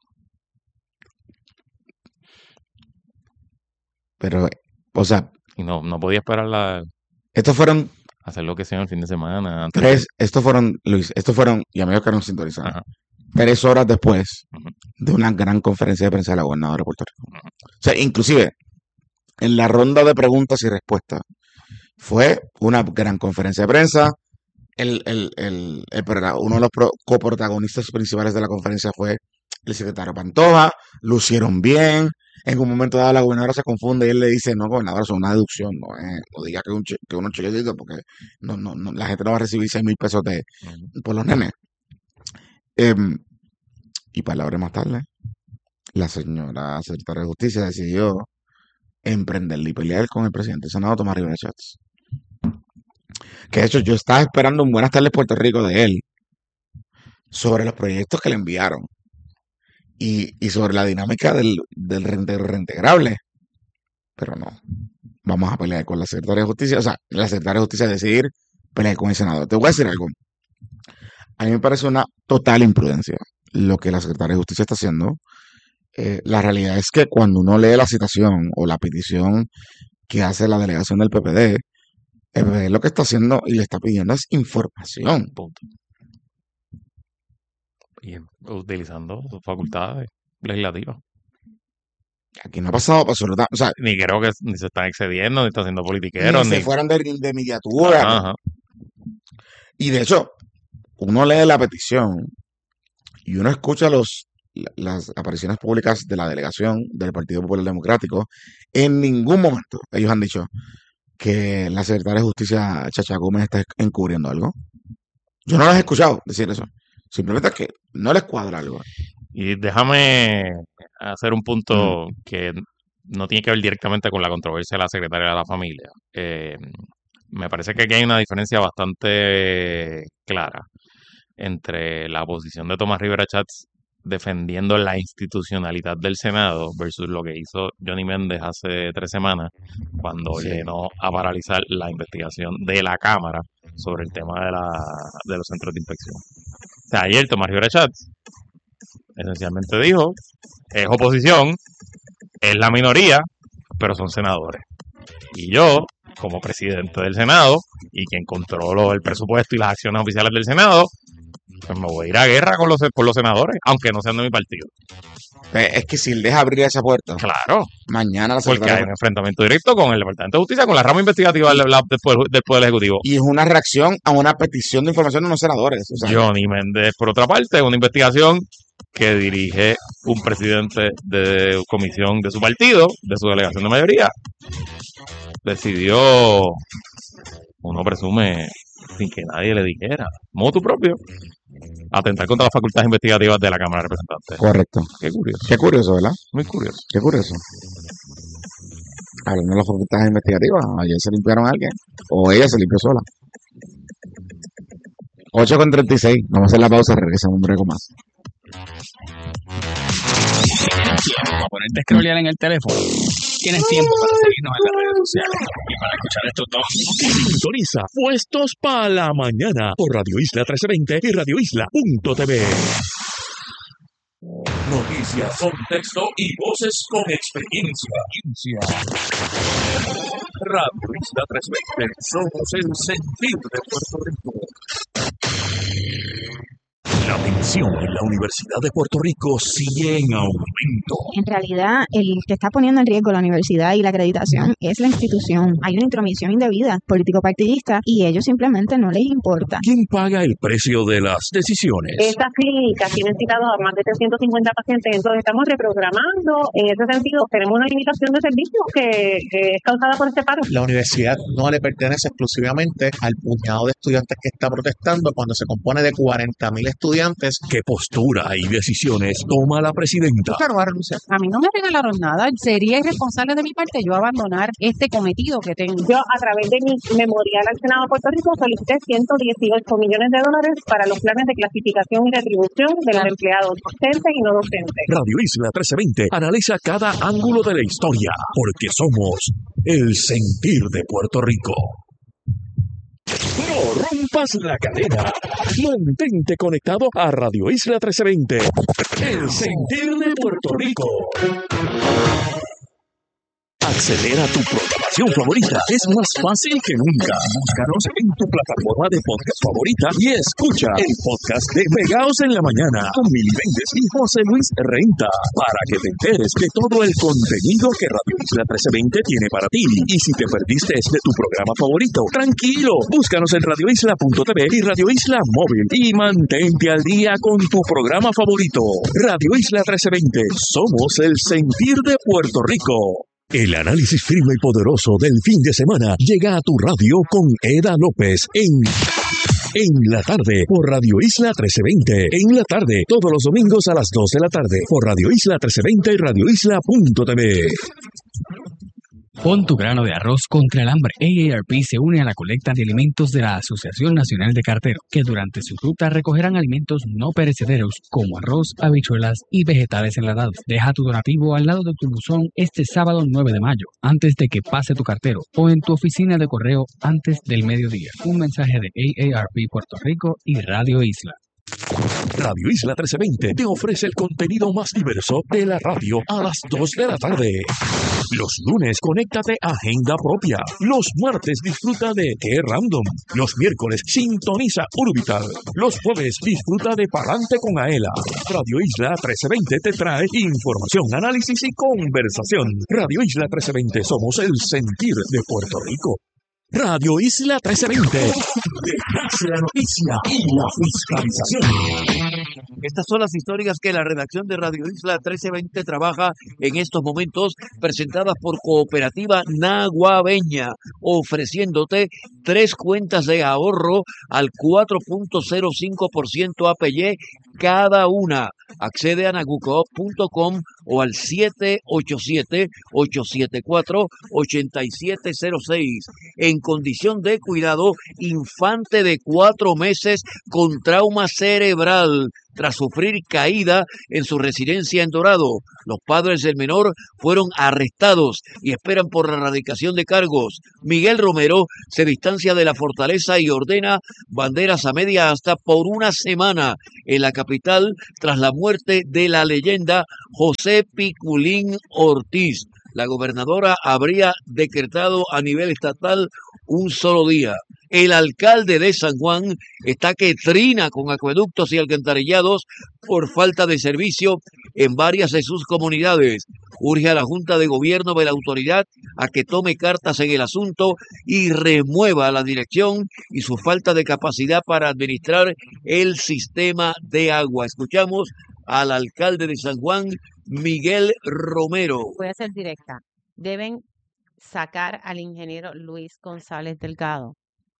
Pero, o sea, Y no, no podía esperar la, estos fueron hacer lo que sea el fin de semana. Antes de- tres, estos fueron, Luis, estos fueron, y amigos que nos sintonizan, Ajá. tres horas después Ujú. de una gran conferencia de prensa de la gobernadora de Puerto Rico. Ujú. O sea, inclusive, en la ronda de preguntas y respuestas, fue una gran conferencia de prensa. El, el, el, el prota- uno de los pro- coprotagonistas principales de la conferencia fue el secretario Pantoja. Lucieron bien. En un momento dado la gobernadora se confunde y él le dice, no, gobernadora, eso es una deducción, no, eh, no diga que, un che- que unos chequecitos porque no, no, no, la gente no va a recibir seis mil pesos de, Ujú. por los nenes. Em, y palabras más tarde, la señora secretaria de Justicia decidió emprenderle y pelear con el presidente del Senado, Tomás Rivera Chats. Que de hecho yo estaba esperando un Buenas tardes Puerto Rico de él sobre los proyectos que le enviaron y, y sobre la dinámica del, del reintegro reintegrable. Pero no, vamos a pelear con la secretaria de Justicia. O sea, la secretaria de Justicia decidir pelear con el senador. Te voy a decir algo. A mí me parece una total imprudencia lo que la secretaria de Justicia está haciendo. Eh, la realidad es que cuando uno lee la citación o la petición que hace la delegación del P P D, el P P D lo que está haciendo y le está pidiendo es información. Punto. Y utilizando sus facultades legislativas. Aquí no ha pasado absolutamente, o sea, Ni creo que ni se están excediendo, ni están haciendo ni politiqueros, se ni... fueran de, de miniatura. Ajá, ajá. Y de hecho, uno lee la petición y uno escucha los, la- las apariciones públicas de la delegación del Partido Popular Democrático. En ningún momento ellos han dicho que la secretaria de Justicia, Chacha Gómez, está encubriendo algo. Yo no los he escuchado decir eso. Simplemente es que no les cuadra algo. Y déjame hacer un Mm. punto que no tiene que ver directamente con la controversia de la secretaria de la familia. Eh, me parece que aquí hay una diferencia bastante clara entre la posición de Tomás Rivera Chats defendiendo la institucionalidad del Senado versus lo que hizo Johnny Méndez hace tres semanas cuando Sí. ordenó a paralizar la investigación de la Cámara sobre el tema de, la, de los centros de inspección. O sea, ayer Tomás Rivera Chats esencialmente dijo, es oposición, es la minoría, pero son senadores. Y yo, como presidente del Senado y quien controlo el presupuesto y las acciones oficiales del Senado, pues me voy a ir a guerra con los, con los senadores, aunque no sean de mi partido. Eh, Es que si él deja abrir esa puerta, Claro, mañana la porque hay secretaria- un enfrentamiento directo con el Departamento de Justicia, con la rama investigativa del, la- del poder, del Poder Ejecutivo. y es una reacción a una petición de información de unos senadores. O sea, Johnny Méndez, por otra parte, una investigación que dirige un presidente de comisión de su partido, de su delegación de mayoría, decidió, uno presume, sin que nadie le dijera, motu propio, atentar contra las facultades investigativas de la Cámara de Representantes. correcto. Qué curioso, Qué curioso, ¿verdad? muy curioso. Qué curioso. Hablando de las facultades investigativas, ayer se limpiaron a alguien, o ella se limpió sola. ocho con treinta y seis, vamos a hacer la pausa, regresamos un breve más. Para ponerte a scrollear en el teléfono, tienes tiempo para seguirnos en las redes sociales y para escuchar estos dos. Sintoniza Puestos para la Mañana por Radio Isla trece veinte y radio isla punto t v. Noticias, contexto y voces con experiencia. Radio Isla trescientos veinte, somos el sentir de Puerto Rico. La tensión en la Universidad de Puerto Rico sigue en aumento. En realidad, el que está poniendo en riesgo la universidad y la acreditación es la institución. Hay una intromisión indebida, político-partidista, y ellos simplemente no les importa. ¿Quién paga el precio de las decisiones? Estas clínicas tienen citados a más de trescientos cincuenta pacientes, entonces estamos reprogramando. En ese sentido, tenemos una limitación de servicios que, que es causada por este paro. La universidad no le pertenece exclusivamente al puñado de estudiantes que está protestando cuando se compone de cuarenta mil estudiantes. ¿Qué postura y decisiones toma la presidenta? Claro, a renunciar. A mí no me regalaron nada. Sería irresponsable de mi parte yo abandonar este cometido que tengo. Yo, a través de mi memorial al Senado de Puerto Rico, solicité ciento dieciocho millones de dólares para los planes de clasificación y retribución de los empleados docentes y no docentes. Radio Isla trece veinte analiza cada ángulo de la historia, porque somos el sentir de Puerto Rico. No rompas la cadena. Mantente conectado a Radio Isla trece veinte, el sentir de Puerto Rico. Acceder a tu programación favorita es más fácil que nunca. Búscanos en tu plataforma de podcast favorita y escucha el podcast de Pegaos en la Mañana con Mili Méndez y José Luis Renta para que te enteres de todo el contenido que Radio Isla trece veinte tiene para ti. Y si te perdiste de tu programa favorito, tranquilo, búscanos en radio isla punto t v y Radio Isla Móvil y mantente al día con tu programa favorito. Radio Isla trece veinte, somos el sentir de Puerto Rico. El análisis firme y poderoso del fin de semana llega a tu radio con Eda López en En la tarde por Radio Isla trece veinte. En la tarde, todos los domingos a las dos de la tarde por Radio Isla trece veinte y radio isla punto t v. Pon tu grano de arroz contra el hambre. A A R P se une a la colecta de alimentos de la Asociación Nacional de Carteros, que durante su ruta recogerán alimentos no perecederos como arroz, habichuelas y vegetales enlatados. Deja tu donativo al lado de tu buzón este sábado nueve de mayo, antes de que pase tu cartero, o en tu oficina de correo antes del mediodía. Un mensaje de A A R P Puerto Rico y Radio Isla. Radio Isla trece veinte te ofrece el contenido más diverso de la radio a las dos de la tarde. Los lunes, conéctate a Agenda Propia. Los martes, disfruta de Qué Random. Los miércoles, sintoniza Urbital. Los jueves, disfruta de Palante con Aela. Radio Isla trece veinte te trae información, análisis y conversación. Radio Isla trece veinte, somos el sentir de Puerto Rico. Radio Isla trece veinte. Detrás de la noticia y la fiscalización. Estas son las historias que la redacción de Radio Isla trece veinte trabaja en estos momentos, presentadas por Cooperativa Naguabeña, ofreciéndote tres cuentas de ahorro al cuatro punto cero cinco por ciento A P Y cada una. Accede a nagucoop punto com o al siete ocho siete, ocho siete cuatro, ocho siete cero seis. En condición de cuidado, infante de cuatro meses con trauma cerebral tras sufrir caída en su residencia en Dorado. Los padres del menor fueron arrestados y esperan por la erradicación de cargos. Miguel Romero se distancia de la fortaleza y ordena banderas a media asta por una semana en la capital tras la muerte de la leyenda José Piculín Ortiz. La gobernadora habría decretado a nivel estatal un solo día. El alcalde de San Juan está que trina con acueductos y alcantarillados por falta de servicio en varias de sus comunidades. Urge a la Junta de Gobierno de la autoridad a que tome cartas en el asunto y remueva la dirección y su falta de capacidad para administrar el sistema de agua. Escuchamos al alcalde de San Juan, Miguel Romero. Voy a ser directa. Deben sacar al ingeniero Luis González Delgado.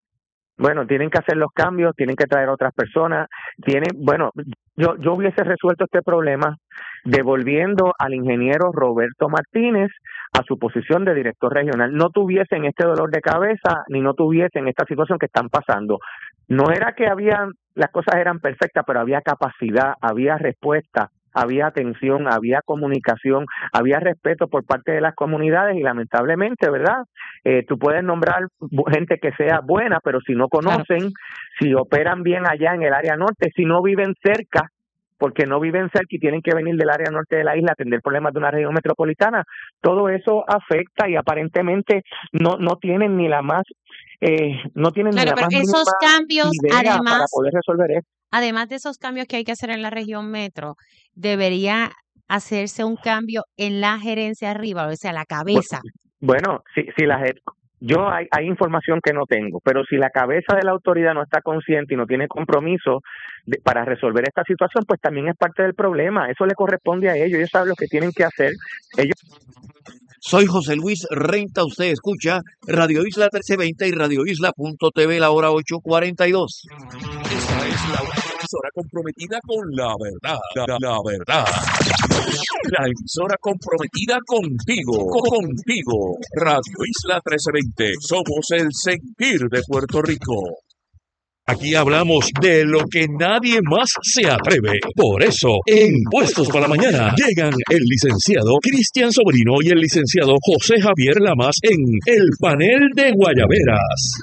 Bueno, tienen que hacer los cambios, tienen que traer otras personas, tienen, bueno, yo, yo hubiese resuelto este problema devolviendo al ingeniero Roberto Martínez a su posición de director regional. No tuviesen este dolor de cabeza, ni no tuviesen esta situación que están pasando. No era que habían, las cosas eran perfectas, pero había capacidad, había respuesta, había atención, había comunicación, había respeto por parte de las comunidades y lamentablemente, ¿verdad? Eh, tú puedes nombrar gente que sea buena, pero si no conocen, claro, si operan bien allá en el área norte, si no viven cerca, porque no viven cerca y tienen que venir del área norte de la isla a atender problemas de una región metropolitana, todo eso afecta y aparentemente no no tienen ni la más eh, no tienen claro, ni la pero más esos cambios, idea además, para poder resolver esto. Además de esos cambios que hay que hacer en la región metro, debería hacerse un cambio en la gerencia arriba, o sea, la cabeza. Bueno, si, si la yo hay, hay información que no tengo, pero si la cabeza de la autoridad no está consciente y no tiene compromiso de, para resolver esta situación, pues también es parte del problema. Eso le corresponde a ellos, ellos saben lo que tienen que hacer. Ellos Soy José Luis Renta, usted escucha Radio Isla trece veinte y Radio Isla punto t v, la hora ocho cuarenta y dos. Esta es la emisora comprometida con la verdad, la, la verdad. La emisora comprometida contigo, contigo. Radio Isla trece veinte, somos el sentir de Puerto Rico. Aquí hablamos de lo que nadie más se atreve. Por eso, en Puestos para la Mañana, llegan el licenciado Cristian Sobrino y el licenciado José Javier Lamas en el panel de Guayaberas.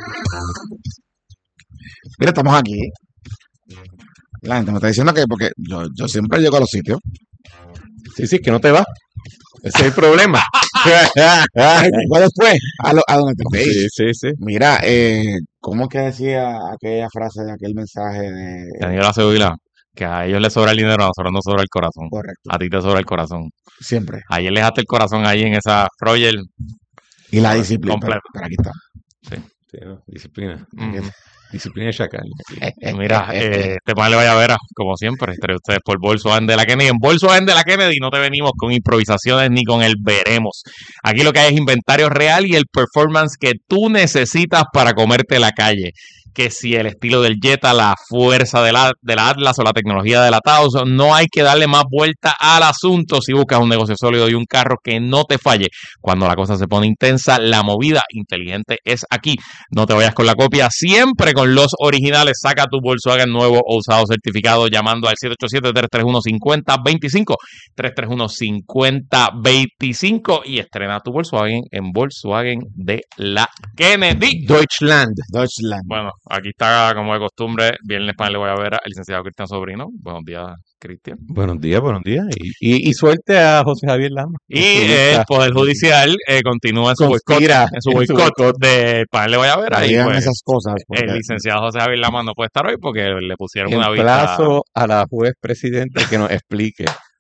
Mira, estamos aquí. La gente me está diciendo que porque yo, yo siempre llego a los sitios. Sí, sí, que no te vas. Ese es el problema. ¿Cuál después? A, lo, a donde te veis. Sí, sí, sí. Mira, eh, ¿cómo que decía aquella frase de aquel mensaje de Daniel Acevedo? Que a ellos les sobra el dinero, a nosotros nos sobra el corazón. Correcto. A ti te sobra el corazón. Siempre. Ayer le dejaste el corazón ahí en esa Roger. Y la disciplina. Completa. Pero, pero aquí está. Sí. Sí, ¿no? Disciplina. Mm. Disciplina de chacal. Mira, eh, este panel vaya a ver, como siempre, entre ustedes por Volkswagen de la Kennedy. En Volkswagen de la Kennedy no te venimos con improvisaciones ni con el veremos. Aquí lo que hay es inventario real y el performance que tú necesitas para comerte la calle. Que si el estilo del Jetta, la fuerza de la, de la Atlas o la tecnología de la Taos, no hay que darle más vuelta al asunto si buscas un negocio sólido y un carro que no te falle. Cuando la cosa se pone intensa, la movida inteligente es aquí. No te vayas con la copia, siempre con los originales. Saca tu Volkswagen nuevo o usado certificado llamando al siete ocho siete, tres tres uno, cinco cero dos cinco, tres tres uno, cinco cero dos cinco y estrena tu Volkswagen en Volkswagen de la Kennedy. Deutschland. Deutschland. Bueno, aquí está, como de costumbre, viernes panel le voy a ver al licenciado Cristian Sobrino. Buenos días, Cristian. Buenos días, buenos días. Y, y, y suerte a José Javier Lama. Y el Poder Judicial eh, continúa en su boicot, en su boicot de panel le voy a ver. Ahí, digan pues, esas cosas. porque- el licenciado José Javier Lama no puede estar hoy porque le pusieron En una vista. plazo a la juez presidente que nos explique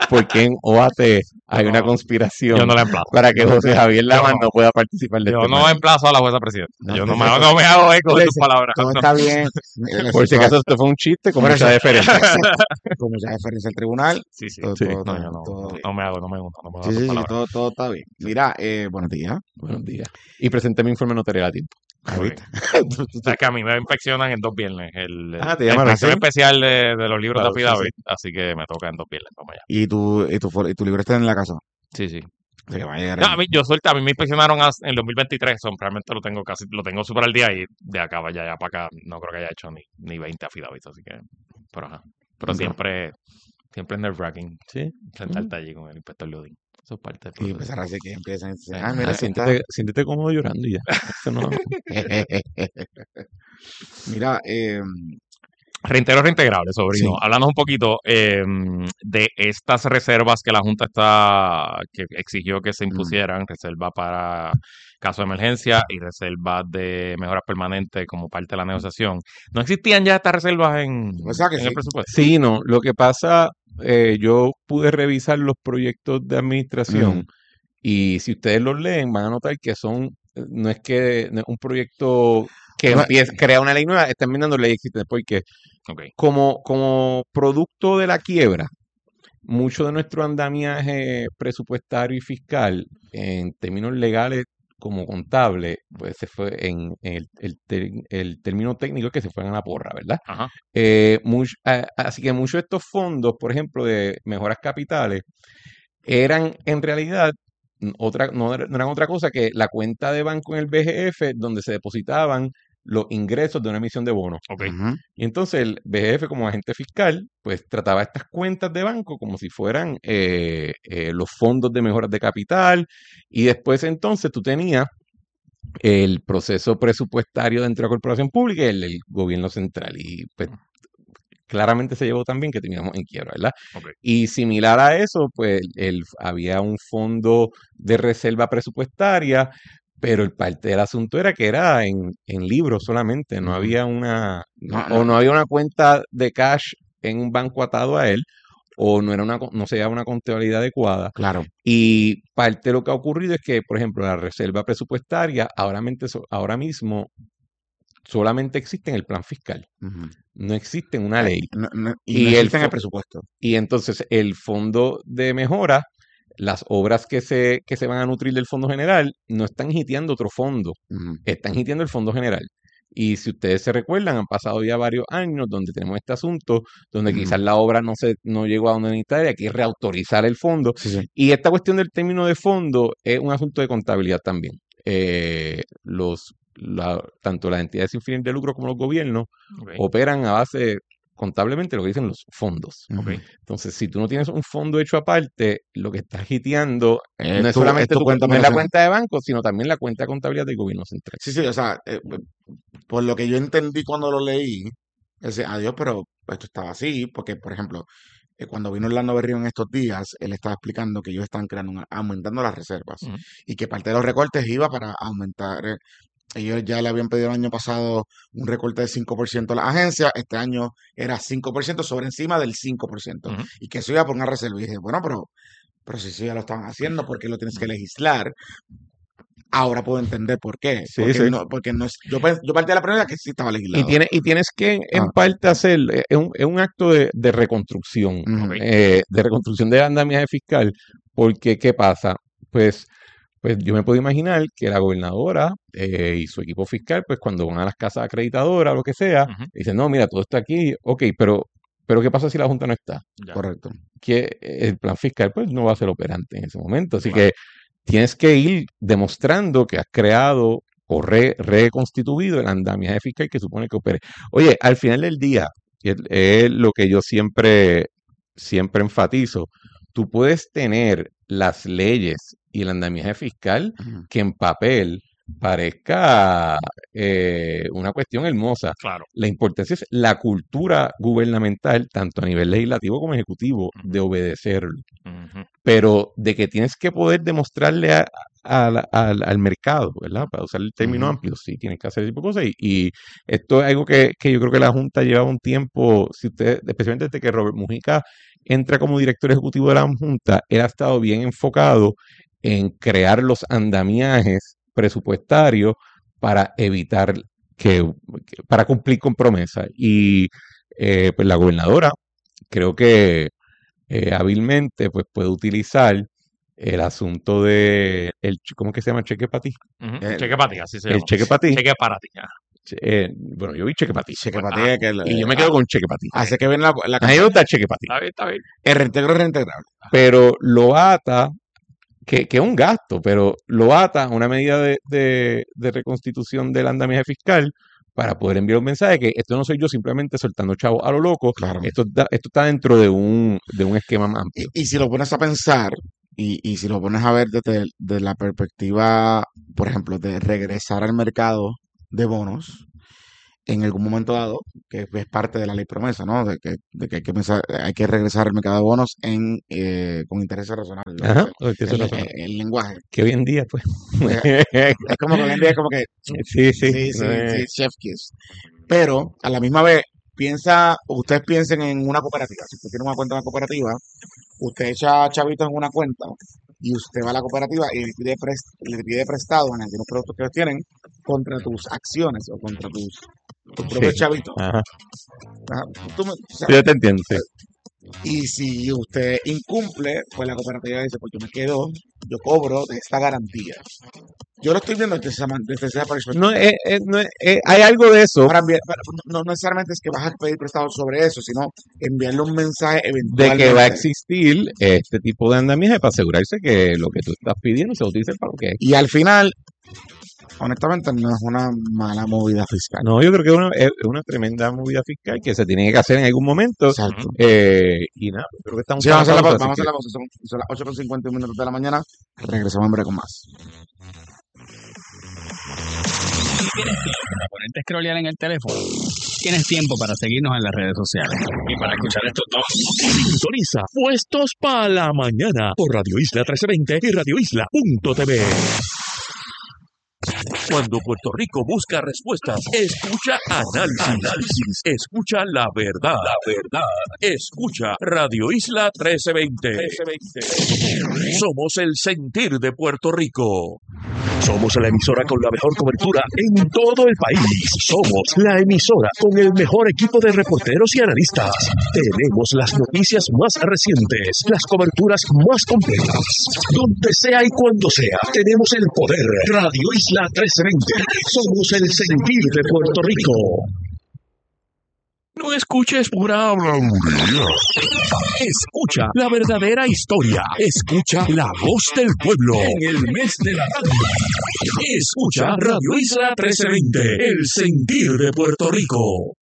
porque en O A T hay una No, conspiración yo no la emplazo. para que José Javier Yo Laman no. no pueda participar de Yo este no panel. emplazo a la jueza presidenta. No, Yo no no, me, no, no me hago eco de le tus dice, palabras. todo No. está bien. eh, Por si todo- acaso esto fue un chiste con por mucha eso- deferencia. con mucha deferencia al tribunal. Sí, sí. Todo, Sí. todo, No, todo- yo no, todo- no me hago, no me gusta, no me hago sí, tus sí, sí, palabras. todo, todo está bien. Mira, eh, buenos días. Buenos días. Y presenté mi informe notarial a tiempo. Ah, Muy ¿viste? O sea, que a mí me inspeccionan en dos viernes. El, Ah, te la llamaron, inspección ¿sí? especial de, de los libros Claro, de sí, affidavit, así que me toca en dos viernes. Vamos allá. Y tu, y tu, fo- y tu libro está en la casa. Sí, sí. O sea, que va a llegar No, en- a mí, yo suelta, a mí me inspeccionaron as- en dos mil veintitrés, son, realmente lo tengo casi, lo tengo súper al día y de acá vaya ya para acá, no creo que haya hecho ni, ni veinte affidavits, así que, pero ajá. Pero Ok. siempre, siempre nerve-wracking Sí. sentarte allí con el inspector Leodín. Eso es parte del Y proceso. empezar así que empiezan a decir, ah, Ah, mira, Ah, aquí está. siéntete, siéntete cómodo llorando y ya. Eso no- Mira, eh, Reintero reintegrable, sobrino. Sí. Háblanos un poquito eh, de estas reservas que la Junta está, que exigió que se impusieran, reserva para caso de emergencia y reservas de mejoras permanentes como parte de la negociación. ¿No existían ya estas reservas en, O sea que en sí. el presupuesto? Sí, no. Lo que pasa, eh, yo pude revisar los proyectos de administración Mm. y si ustedes los leen van a notar que son, no es que no es un proyecto que No- empieza, crea una ley nueva, están enmendando ley existente, porque Ok. como, como producto de la quiebra, mucho de nuestro andamiaje presupuestario y fiscal, en términos legales como contable, pues se fue en, en el, el, ter- el término técnico es que se fueron a la porra, ¿verdad? Ajá. Eh, much- a- así que muchos de estos fondos, por ejemplo, de mejoras capitales, eran en realidad mm, otra, no, era- no eran otra cosa que la cuenta de banco en el B G F donde se depositaban los ingresos de una emisión de bonos. Ok. Ujú. Y entonces el B G F como agente fiscal, pues trataba estas cuentas de banco como si fueran eh, eh, los fondos de mejoras de capital. Y después entonces tú tenías el proceso presupuestario dentro de la corporación pública y el del gobierno central. Y pues claramente se llevó también que terminamos en quiebra, ¿verdad? Ok. Y similar a eso, pues el, había un fondo de reserva presupuestaria, pero el parte del asunto era que era en, en libros solamente, no Ujú. había una, No, o no. no había una cuenta de cash en un banco atado a él, o no era una, co- no se llevaba una contabilidad adecuada. Claro. Y parte de lo que ha ocurrido es que, por ejemplo, la reserva presupuestaria ahora, mente- so- ahora mismo solamente existe en el plan fiscal, Ujú. no existe en una ley. No- no- y, Y no el existe en el fo- presupuesto. Y entonces el fondo de mejora, las obras que se, que se van a nutrir del fondo general, no están hiteando otro fondo, Ujú. están hiteando el fondo general. Y si ustedes se recuerdan, han pasado ya varios años donde tenemos este asunto, donde Ujú. quizás la obra no se no llegó a donde necesita y hay que reautorizar el fondo. Sí, sí. Y esta cuestión del término de fondo es un asunto de contabilidad también. Eh, los, la- tanto las entidades sin fines de lucro como los gobiernos Ok. operan a base contablemente lo que dicen los fondos. Ujú. Entonces, si tú no tienes un fondo hecho aparte, lo que estás hiteando Es no es tu- solamente es tu tu- cuenta no es la personal. cuenta de banco, sino también la cuenta de contabilidad del gobierno central. Sí, sí, o sea, eh, por lo que yo entendí cuando lo leí, ese, adiós, pero esto estaba así, porque, por ejemplo, eh, cuando vino Orlando Berrío en estos días, él estaba explicando que ellos están creando una- aumentando las reservas Ujú. y que parte de los recortes iba para aumentar. eh, Ellos ya le habían pedido el año pasado un recorte de cinco por ciento a las agencias, este año era cinco por ciento sobre encima del cinco por ciento, Ujú. y que eso iba por una reserva. Y dije, bueno, pero, pero si eso ya lo estaban haciendo, ¿por qué lo tienes que legislar? Ahora puedo entender por qué. Sí, porque sí. no, porque no es, yo, pens- yo partí de la primera que sí estaba legislado. Y, tiene, y tienes que, en Ah. parte, hacer, eh, es un, es un acto de, de reconstrucción, Ujú. eh, de reconstrucción del andamiaje fiscal, porque, ¿qué pasa? Pues, pues yo me puedo imaginar que la gobernadora eh, y su equipo fiscal, pues cuando van a las casas acreditadoras o lo que sea, Ujú. dicen, no, mira, todo está aquí, ok, pero, pero ¿qué pasa si la Junta no está? Ya. Correcto. Que el plan fiscal pues no va a ser operante en ese momento. Así Claro. que tienes que ir demostrando que has creado o re- reconstituido el andamiaje fiscal que supone que opere. Oye, al final del día, y es, es lo que yo siempre, siempre enfatizo, tú puedes tener las leyes y el andamiaje fiscal Ujú. que en papel parezca eh, una cuestión hermosa. Claro. La importancia es la cultura gubernamental, tanto a nivel legislativo como ejecutivo, de obedecerlo. Ujú. Pero de que tienes que poder demostrarle a, al, al, al mercado, ¿verdad? Para usar el término Ujú. amplio, sí, tienes que hacer ese tipo de cosas. Y, y esto es algo que, que yo creo que la Junta lleva un tiempo, si usted, especialmente desde que Robert Mujica entra como director ejecutivo de la Junta, él ha estado bien enfocado en crear los andamiajes presupuestarios para evitar que, que- para cumplir con promesas. Y eh, pues la gobernadora creo que eh, hábilmente pues puede utilizar el asunto de el ch- ¿cómo que se llama? Cheque para ti. Ujú. El, Cheque para ti, así se El llama. cheque para ti. Cheque para ti. ajá. Che- eh, bueno, yo vi cheque para ti. cheque Pues, para ajá. ti, que el- Y yo me eh, quedo ah, con cheque para ti. hace que viene la, la A mí me campaña. gusta el cheque para ti. Está bien, está bien. El reintegro es reintegrable. Pero lo ata, que, que es un gasto, pero lo ata a una medida de, de, de reconstitución del andamiaje fiscal para poder enviar un mensaje que esto no soy yo simplemente soltando chavos a lo loco, Claro. esto, está- esto está dentro de un, de un esquema más amplio. Y, y si lo pones a pensar, y, y si lo pones a ver desde, desde la perspectiva, por ejemplo, de regresar al mercado de bonos en algún momento dado, que es parte de la ley promesa, ¿no? De que, de que hay que pensar, hay que regresar al mercado de bonos en eh, con intereses razonables. lo Ajá, dice o que eso el, es razonable. el- el lenguaje. Que hoy en día, pues. Eh, Es como que hoy en día es como que Sí, sí. sí, sí, no es- sí, chef kiss. Pero a la misma vez, piensa, ustedes piensen en una cooperativa. Si usted tiene una cuenta en una cooperativa, usted echa chavitos en una cuenta y usted va a la cooperativa y le pide, pres- le pide prestado en algunos productos que ellos tienen contra tus acciones o contra tus, tus propios Sí. chavitos. Ajá. Ajá, tú me- o sea, Yo te entiendo, sí. y si usted incumple, pues la cooperativa dice, pues yo me quedo, yo cobro de esta garantía. Yo lo estoy viendo desde esa, man- desde esa perspectiva. No, es- es- no es- es- hay algo de eso Ahora, enviar- pero no no necesariamente es que vas a pedir prestado sobre eso, sino enviarle un mensaje de eventualmente. que va a existir este tipo de andamiaje para asegurarse que lo que tú estás pidiendo se utilice para lo que es. Y al final, honestamente, no es una mala movida fiscal. No, yo creo que es una, es una tremenda movida fiscal que se tiene que hacer en algún momento. Exacto. eh, y nada, creo que estamos Sí, vamos a hacer la pausa, así vamos a hacer que- la pausa. Son, son las ocho con cincuenta y un minutos de la mañana. Regresamos en breve con más. ¿Tienes tiempo para ponerte a scrollear en el teléfono? Tienes tiempo para seguirnos en las redes sociales y para escuchar estos dos. Sintoniza Puestos para la Mañana por Radio Isla trece veinte y radio isla punto t v. Cuando Puerto Rico busca respuestas, escucha análisis. Análisis. Escucha la verdad. La verdad. Escucha Radio Isla trece veinte. Somos el sentir de Puerto Rico. Somos la emisora con la mejor cobertura en todo el país. Somos la emisora con el mejor equipo de reporteros y analistas. Tenemos las noticias más recientes, las coberturas más completas. Donde sea y cuando sea, tenemos el poder. Radio Isla trece veinte. Somos el sentir de Puerto Rico. No escuches pura habladuría. Escucha la verdadera historia. Escucha la voz del pueblo en el mes de la radio. Escucha Radio Isla trece veinte, el sentir de Puerto Rico.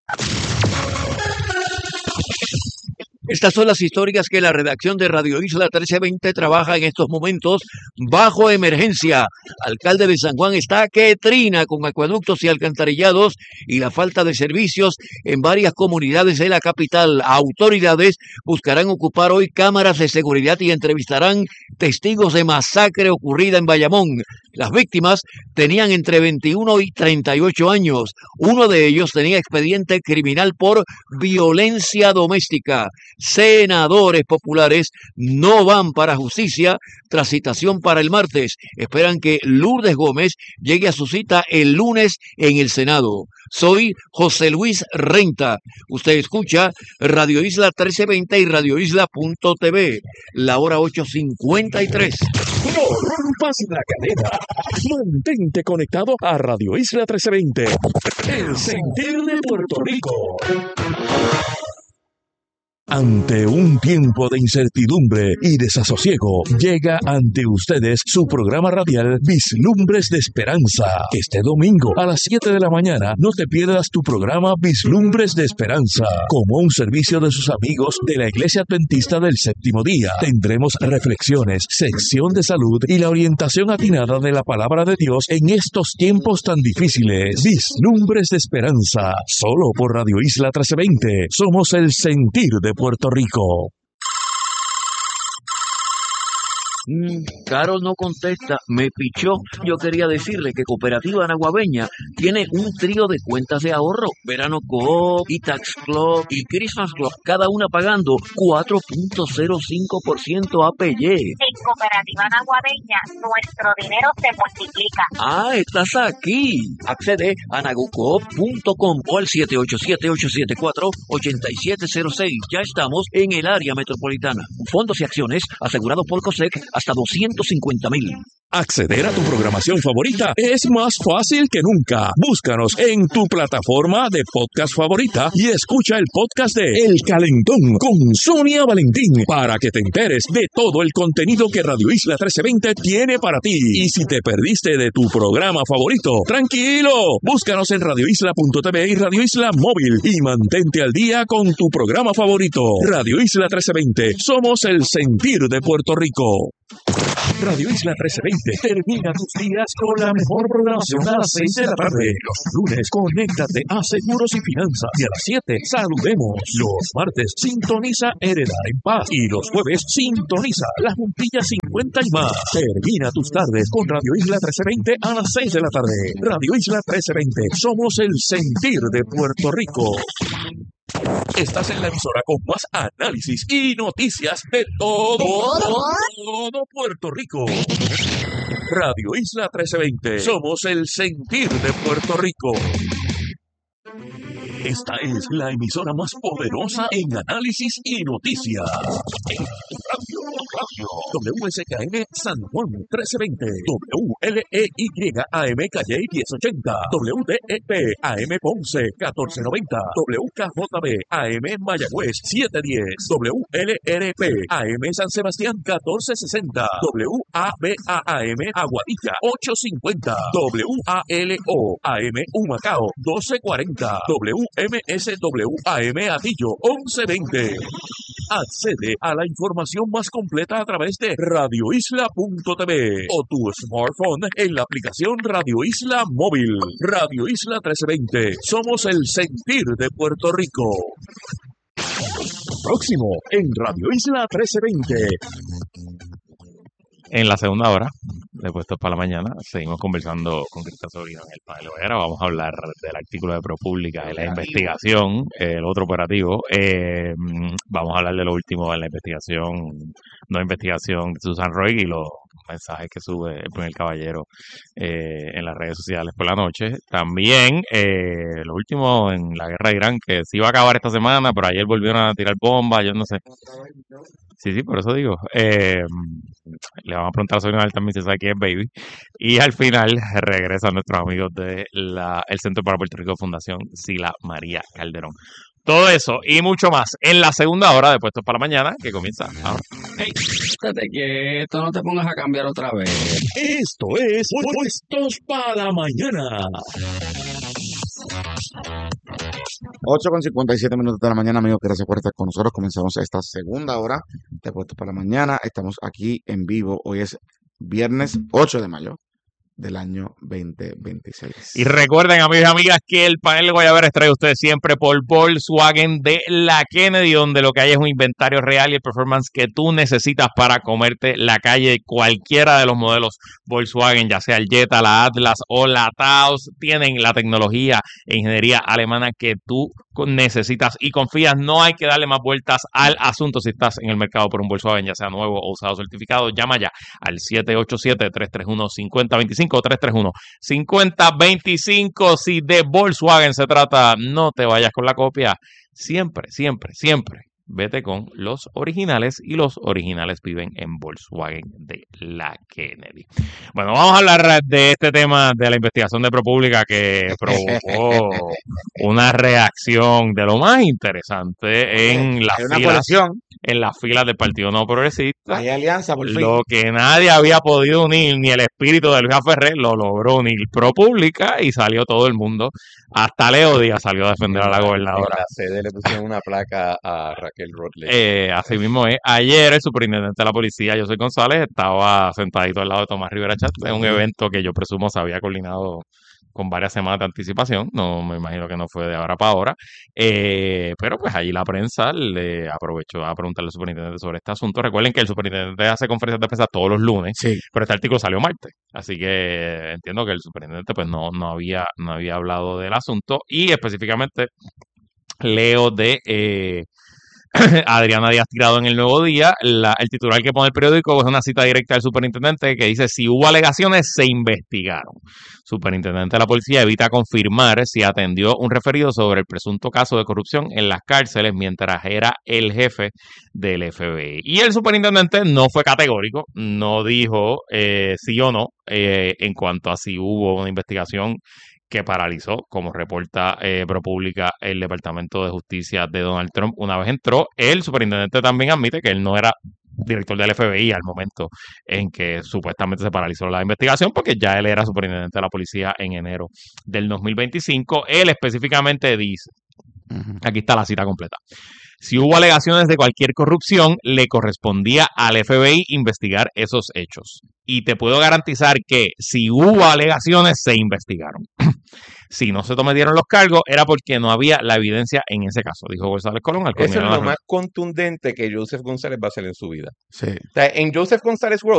Estas son las históricas que la redacción de Radio Isla trece veinte trabaja en estos momentos bajo emergencia. Alcalde de San Juan está que trina con acueductos y alcantarillados y la falta de servicios en varias comunidades de la capital. Autoridades buscarán ocupar hoy cámaras de seguridad y entrevistarán testigos de masacre ocurrida en Bayamón. Las víctimas tenían entre veintiuno y treinta y ocho años. Uno de ellos tenía expediente criminal por violencia doméstica. Senadores populares no van para justicia tras citación para el martes. Esperan que Lourdes Gómez llegue a su cita el lunes en el Senado. Soy José Luis Renta. Usted escucha Radio Isla trece veinte y radio isla punto t v. La hora ocho cincuenta y tres. No rompas la cadena. Mantente conectado a Radio Isla trece veinte, el sentir de Puerto Rico. Ante un tiempo de incertidumbre y desasosiego, llega ante ustedes su programa radial Vislumbres de Esperanza. Este domingo a las siete de la mañana no te pierdas tu programa Vislumbres de Esperanza. Como un servicio de sus amigos de la Iglesia Adventista del Séptimo Día, tendremos reflexiones, sección de salud y la orientación atinada de la palabra de Dios en estos tiempos tan difíciles. Vislumbres de Esperanza, solo por Radio Isla trece veinte. Somos el sentir de Puerto Rico. Mm, Carol no contesta, me pichó. Yo quería decirle que Cooperativa Naguabeña tiene un trío de cuentas de ahorro, Verano Coop, E-Tax Club y Christmas Club, cada una pagando cuatro punto cero cinco por ciento A P Y. En Cooperativa Naguabeña, nuestro dinero se multiplica. Ah, estás aquí. Accede a nagucoop punto com o al siete ocho siete, ocho siete cuatro, ocho siete cero seis. Ya estamos en el área metropolitana. Fondos y acciones asegurados por COSEC hasta doscientos cincuenta mil. Acceder a tu programación favorita es más fácil que nunca. Búscanos en tu plataforma de podcast favorita y escucha el podcast de El Calentón con Sonia Valentín para que te enteres de todo el contenido que Radio Isla trece veinte tiene para ti. Y si te perdiste de tu programa favorito, tranquilo, búscanos en radio isla punto t v y Radio Isla Móvil y mantente al día con tu programa favorito. Radio Isla trece veinte, somos el sentir de Puerto Rico. Radio Isla trece veinte termina tus días con la mejor programación a las seis de la tarde. Los lunes, conéctate a Seguros y Finanzas. Y a las siete, saludemos. Los martes, sintoniza Heredar en Paz. Y los jueves, sintoniza La Juntilla cincuenta y más. Termina tus tardes con Radio Isla trece veinte a las seis de la tarde. Radio Isla trece veinte, somos el sentir de Puerto Rico. Estás en la emisora con más análisis y noticias de todo, todo Puerto Rico. Radio Isla trece veinte. Somos el sentir de Puerto Rico. Esta es la emisora más poderosa en análisis y noticias. En Radio, Radio. W S K M San Juan trece veinte. W L E Y A M Calle diez ochenta. W D E P A M Ponce catorce noventa. W K J B A M Mayagüez siete diez. W L R P A M San Sebastián catorce sesenta. W A B A A M Aguadilla ocho cincuenta. W A L O A M Humacao doce cuarenta. W M S W A M Atillo once veinte. Accede a la información más completa a través de radio isla punto t v o tu smartphone en la aplicación Radio Isla Móvil. Radio Isla trece veinte. Somos el sentir de Puerto Rico. Próximo en Radio Isla trece veinte. En la segunda hora, de Puestos para la Mañana, seguimos conversando con Cristian Sobrino en el panel Hoguera. Vamos a hablar del artículo de ProPublica y la investigación, el otro operativo. Eh, vamos a hablar de lo último de la investigación, no investigación de Susan Roig y los mensajes que sube el primer caballero eh, en las redes sociales por la noche. También eh, lo último en la guerra de Irán, que se iba a acabar esta semana, pero ayer volvieron a tirar bombas, yo no sé. Sí, sí, por eso digo. Eh, le vamos a preguntar a Sonia también si sabe quién es Baby. Y al final regresan nuestros amigos de la, el Centro para Puerto Rico Fundación Sila María Calderón. Todo eso y mucho más en la segunda hora de Puestos para la Mañana, que comienza ahora. Hey, estate quieto, no te pongas a cambiar otra vez. Esto es Puestos para la Mañana. ocho con cincuenta y siete minutos de la mañana, amigos. Gracias por estar con nosotros. Comenzamos esta segunda hora de Puestos para la Mañana. Estamos aquí en vivo. Hoy es viernes ocho de mayo del año veinte veintiséis. Y recuerden, amigos y amigas, que el panel de Guayabera trae a ustedes siempre por Volkswagen de la Kennedy, donde lo que hay es un inventario real y el performance que tú necesitas para comerte la calle. Cualquiera de los modelos Volkswagen, ya sea el Jetta, la Atlas o la Taos, tienen la tecnología e ingeniería alemana que tú necesitas y confías. No hay que darle más vueltas al asunto. Si estás en el mercado por un Volkswagen, ya sea nuevo o usado certificado, llama ya al siete ocho siete, tres tres uno, cinco cero dos cinco, tres tres uno, cinco cero dos cinco. Si de Volkswagen se trata, no te vayas con la copia. Siempre, siempre, siempre vete con los originales, y los originales viven en Volkswagen de la Kennedy. Bueno, vamos a hablar de este tema de la investigación de ProPublica que provocó una reacción de lo más interesante en las filas, en las filas del Partido No Progresista. Hay alianza, por fin. Lo que nadie había podido unir, ni el espíritu de Luis Ferrer, lo logró unir ProPublica y salió todo el mundo. Hasta Leo Díaz salió a defender a la gobernadora. En la sede le pusieron una placa a Raquel Rodley. Eh, así mismo es. Ayer el superintendente de la policía, José González, estaba sentadito al lado de Tomás Rivera Chat en un evento que yo presumo se había coordinado con varias semanas de anticipación, no me imagino que no fue de ahora para ahora, eh, pero pues allí la prensa le aprovechó a preguntarle al superintendente sobre este asunto. Recuerden que el superintendente hace conferencias de prensa todos los lunes, Sí. pero este artículo salió martes, así que entiendo que el superintendente pues no, no había, no había hablado del asunto, y específicamente leo de eh, Adriana Díaz Tirado en El Nuevo Día. La- el titular que pone el periódico es una cita directa del superintendente que dice: si hubo alegaciones, se investigaron. Superintendente de la policía evita confirmar si atendió un referido sobre el presunto caso de corrupción en las cárceles mientras era el jefe del F B I. Y el superintendente no fue categórico, no dijo eh, sí o no eh, en cuanto a si hubo una investigación que paralizó, como reporta eh, ProPublica el Departamento de Justicia de Donald Trump una vez entró. El superintendente también admite que él no era director del F B I al momento en que supuestamente se paralizó la investigación, porque ya él era superintendente de la policía en enero del dos mil veinticinco. Él específicamente dice, aquí está la cita completa: si hubo alegaciones de cualquier corrupción, le correspondía al F B I investigar esos hechos. Y te puedo garantizar que si hubo alegaciones, se investigaron. Si no se tomaron los cargos, era porque no había la evidencia en ese caso, dijo González Colón al Eso es culminar la lo reunión. más contundente que Joseph González va a hacer en su vida. Sí. O sea, en Joseph González World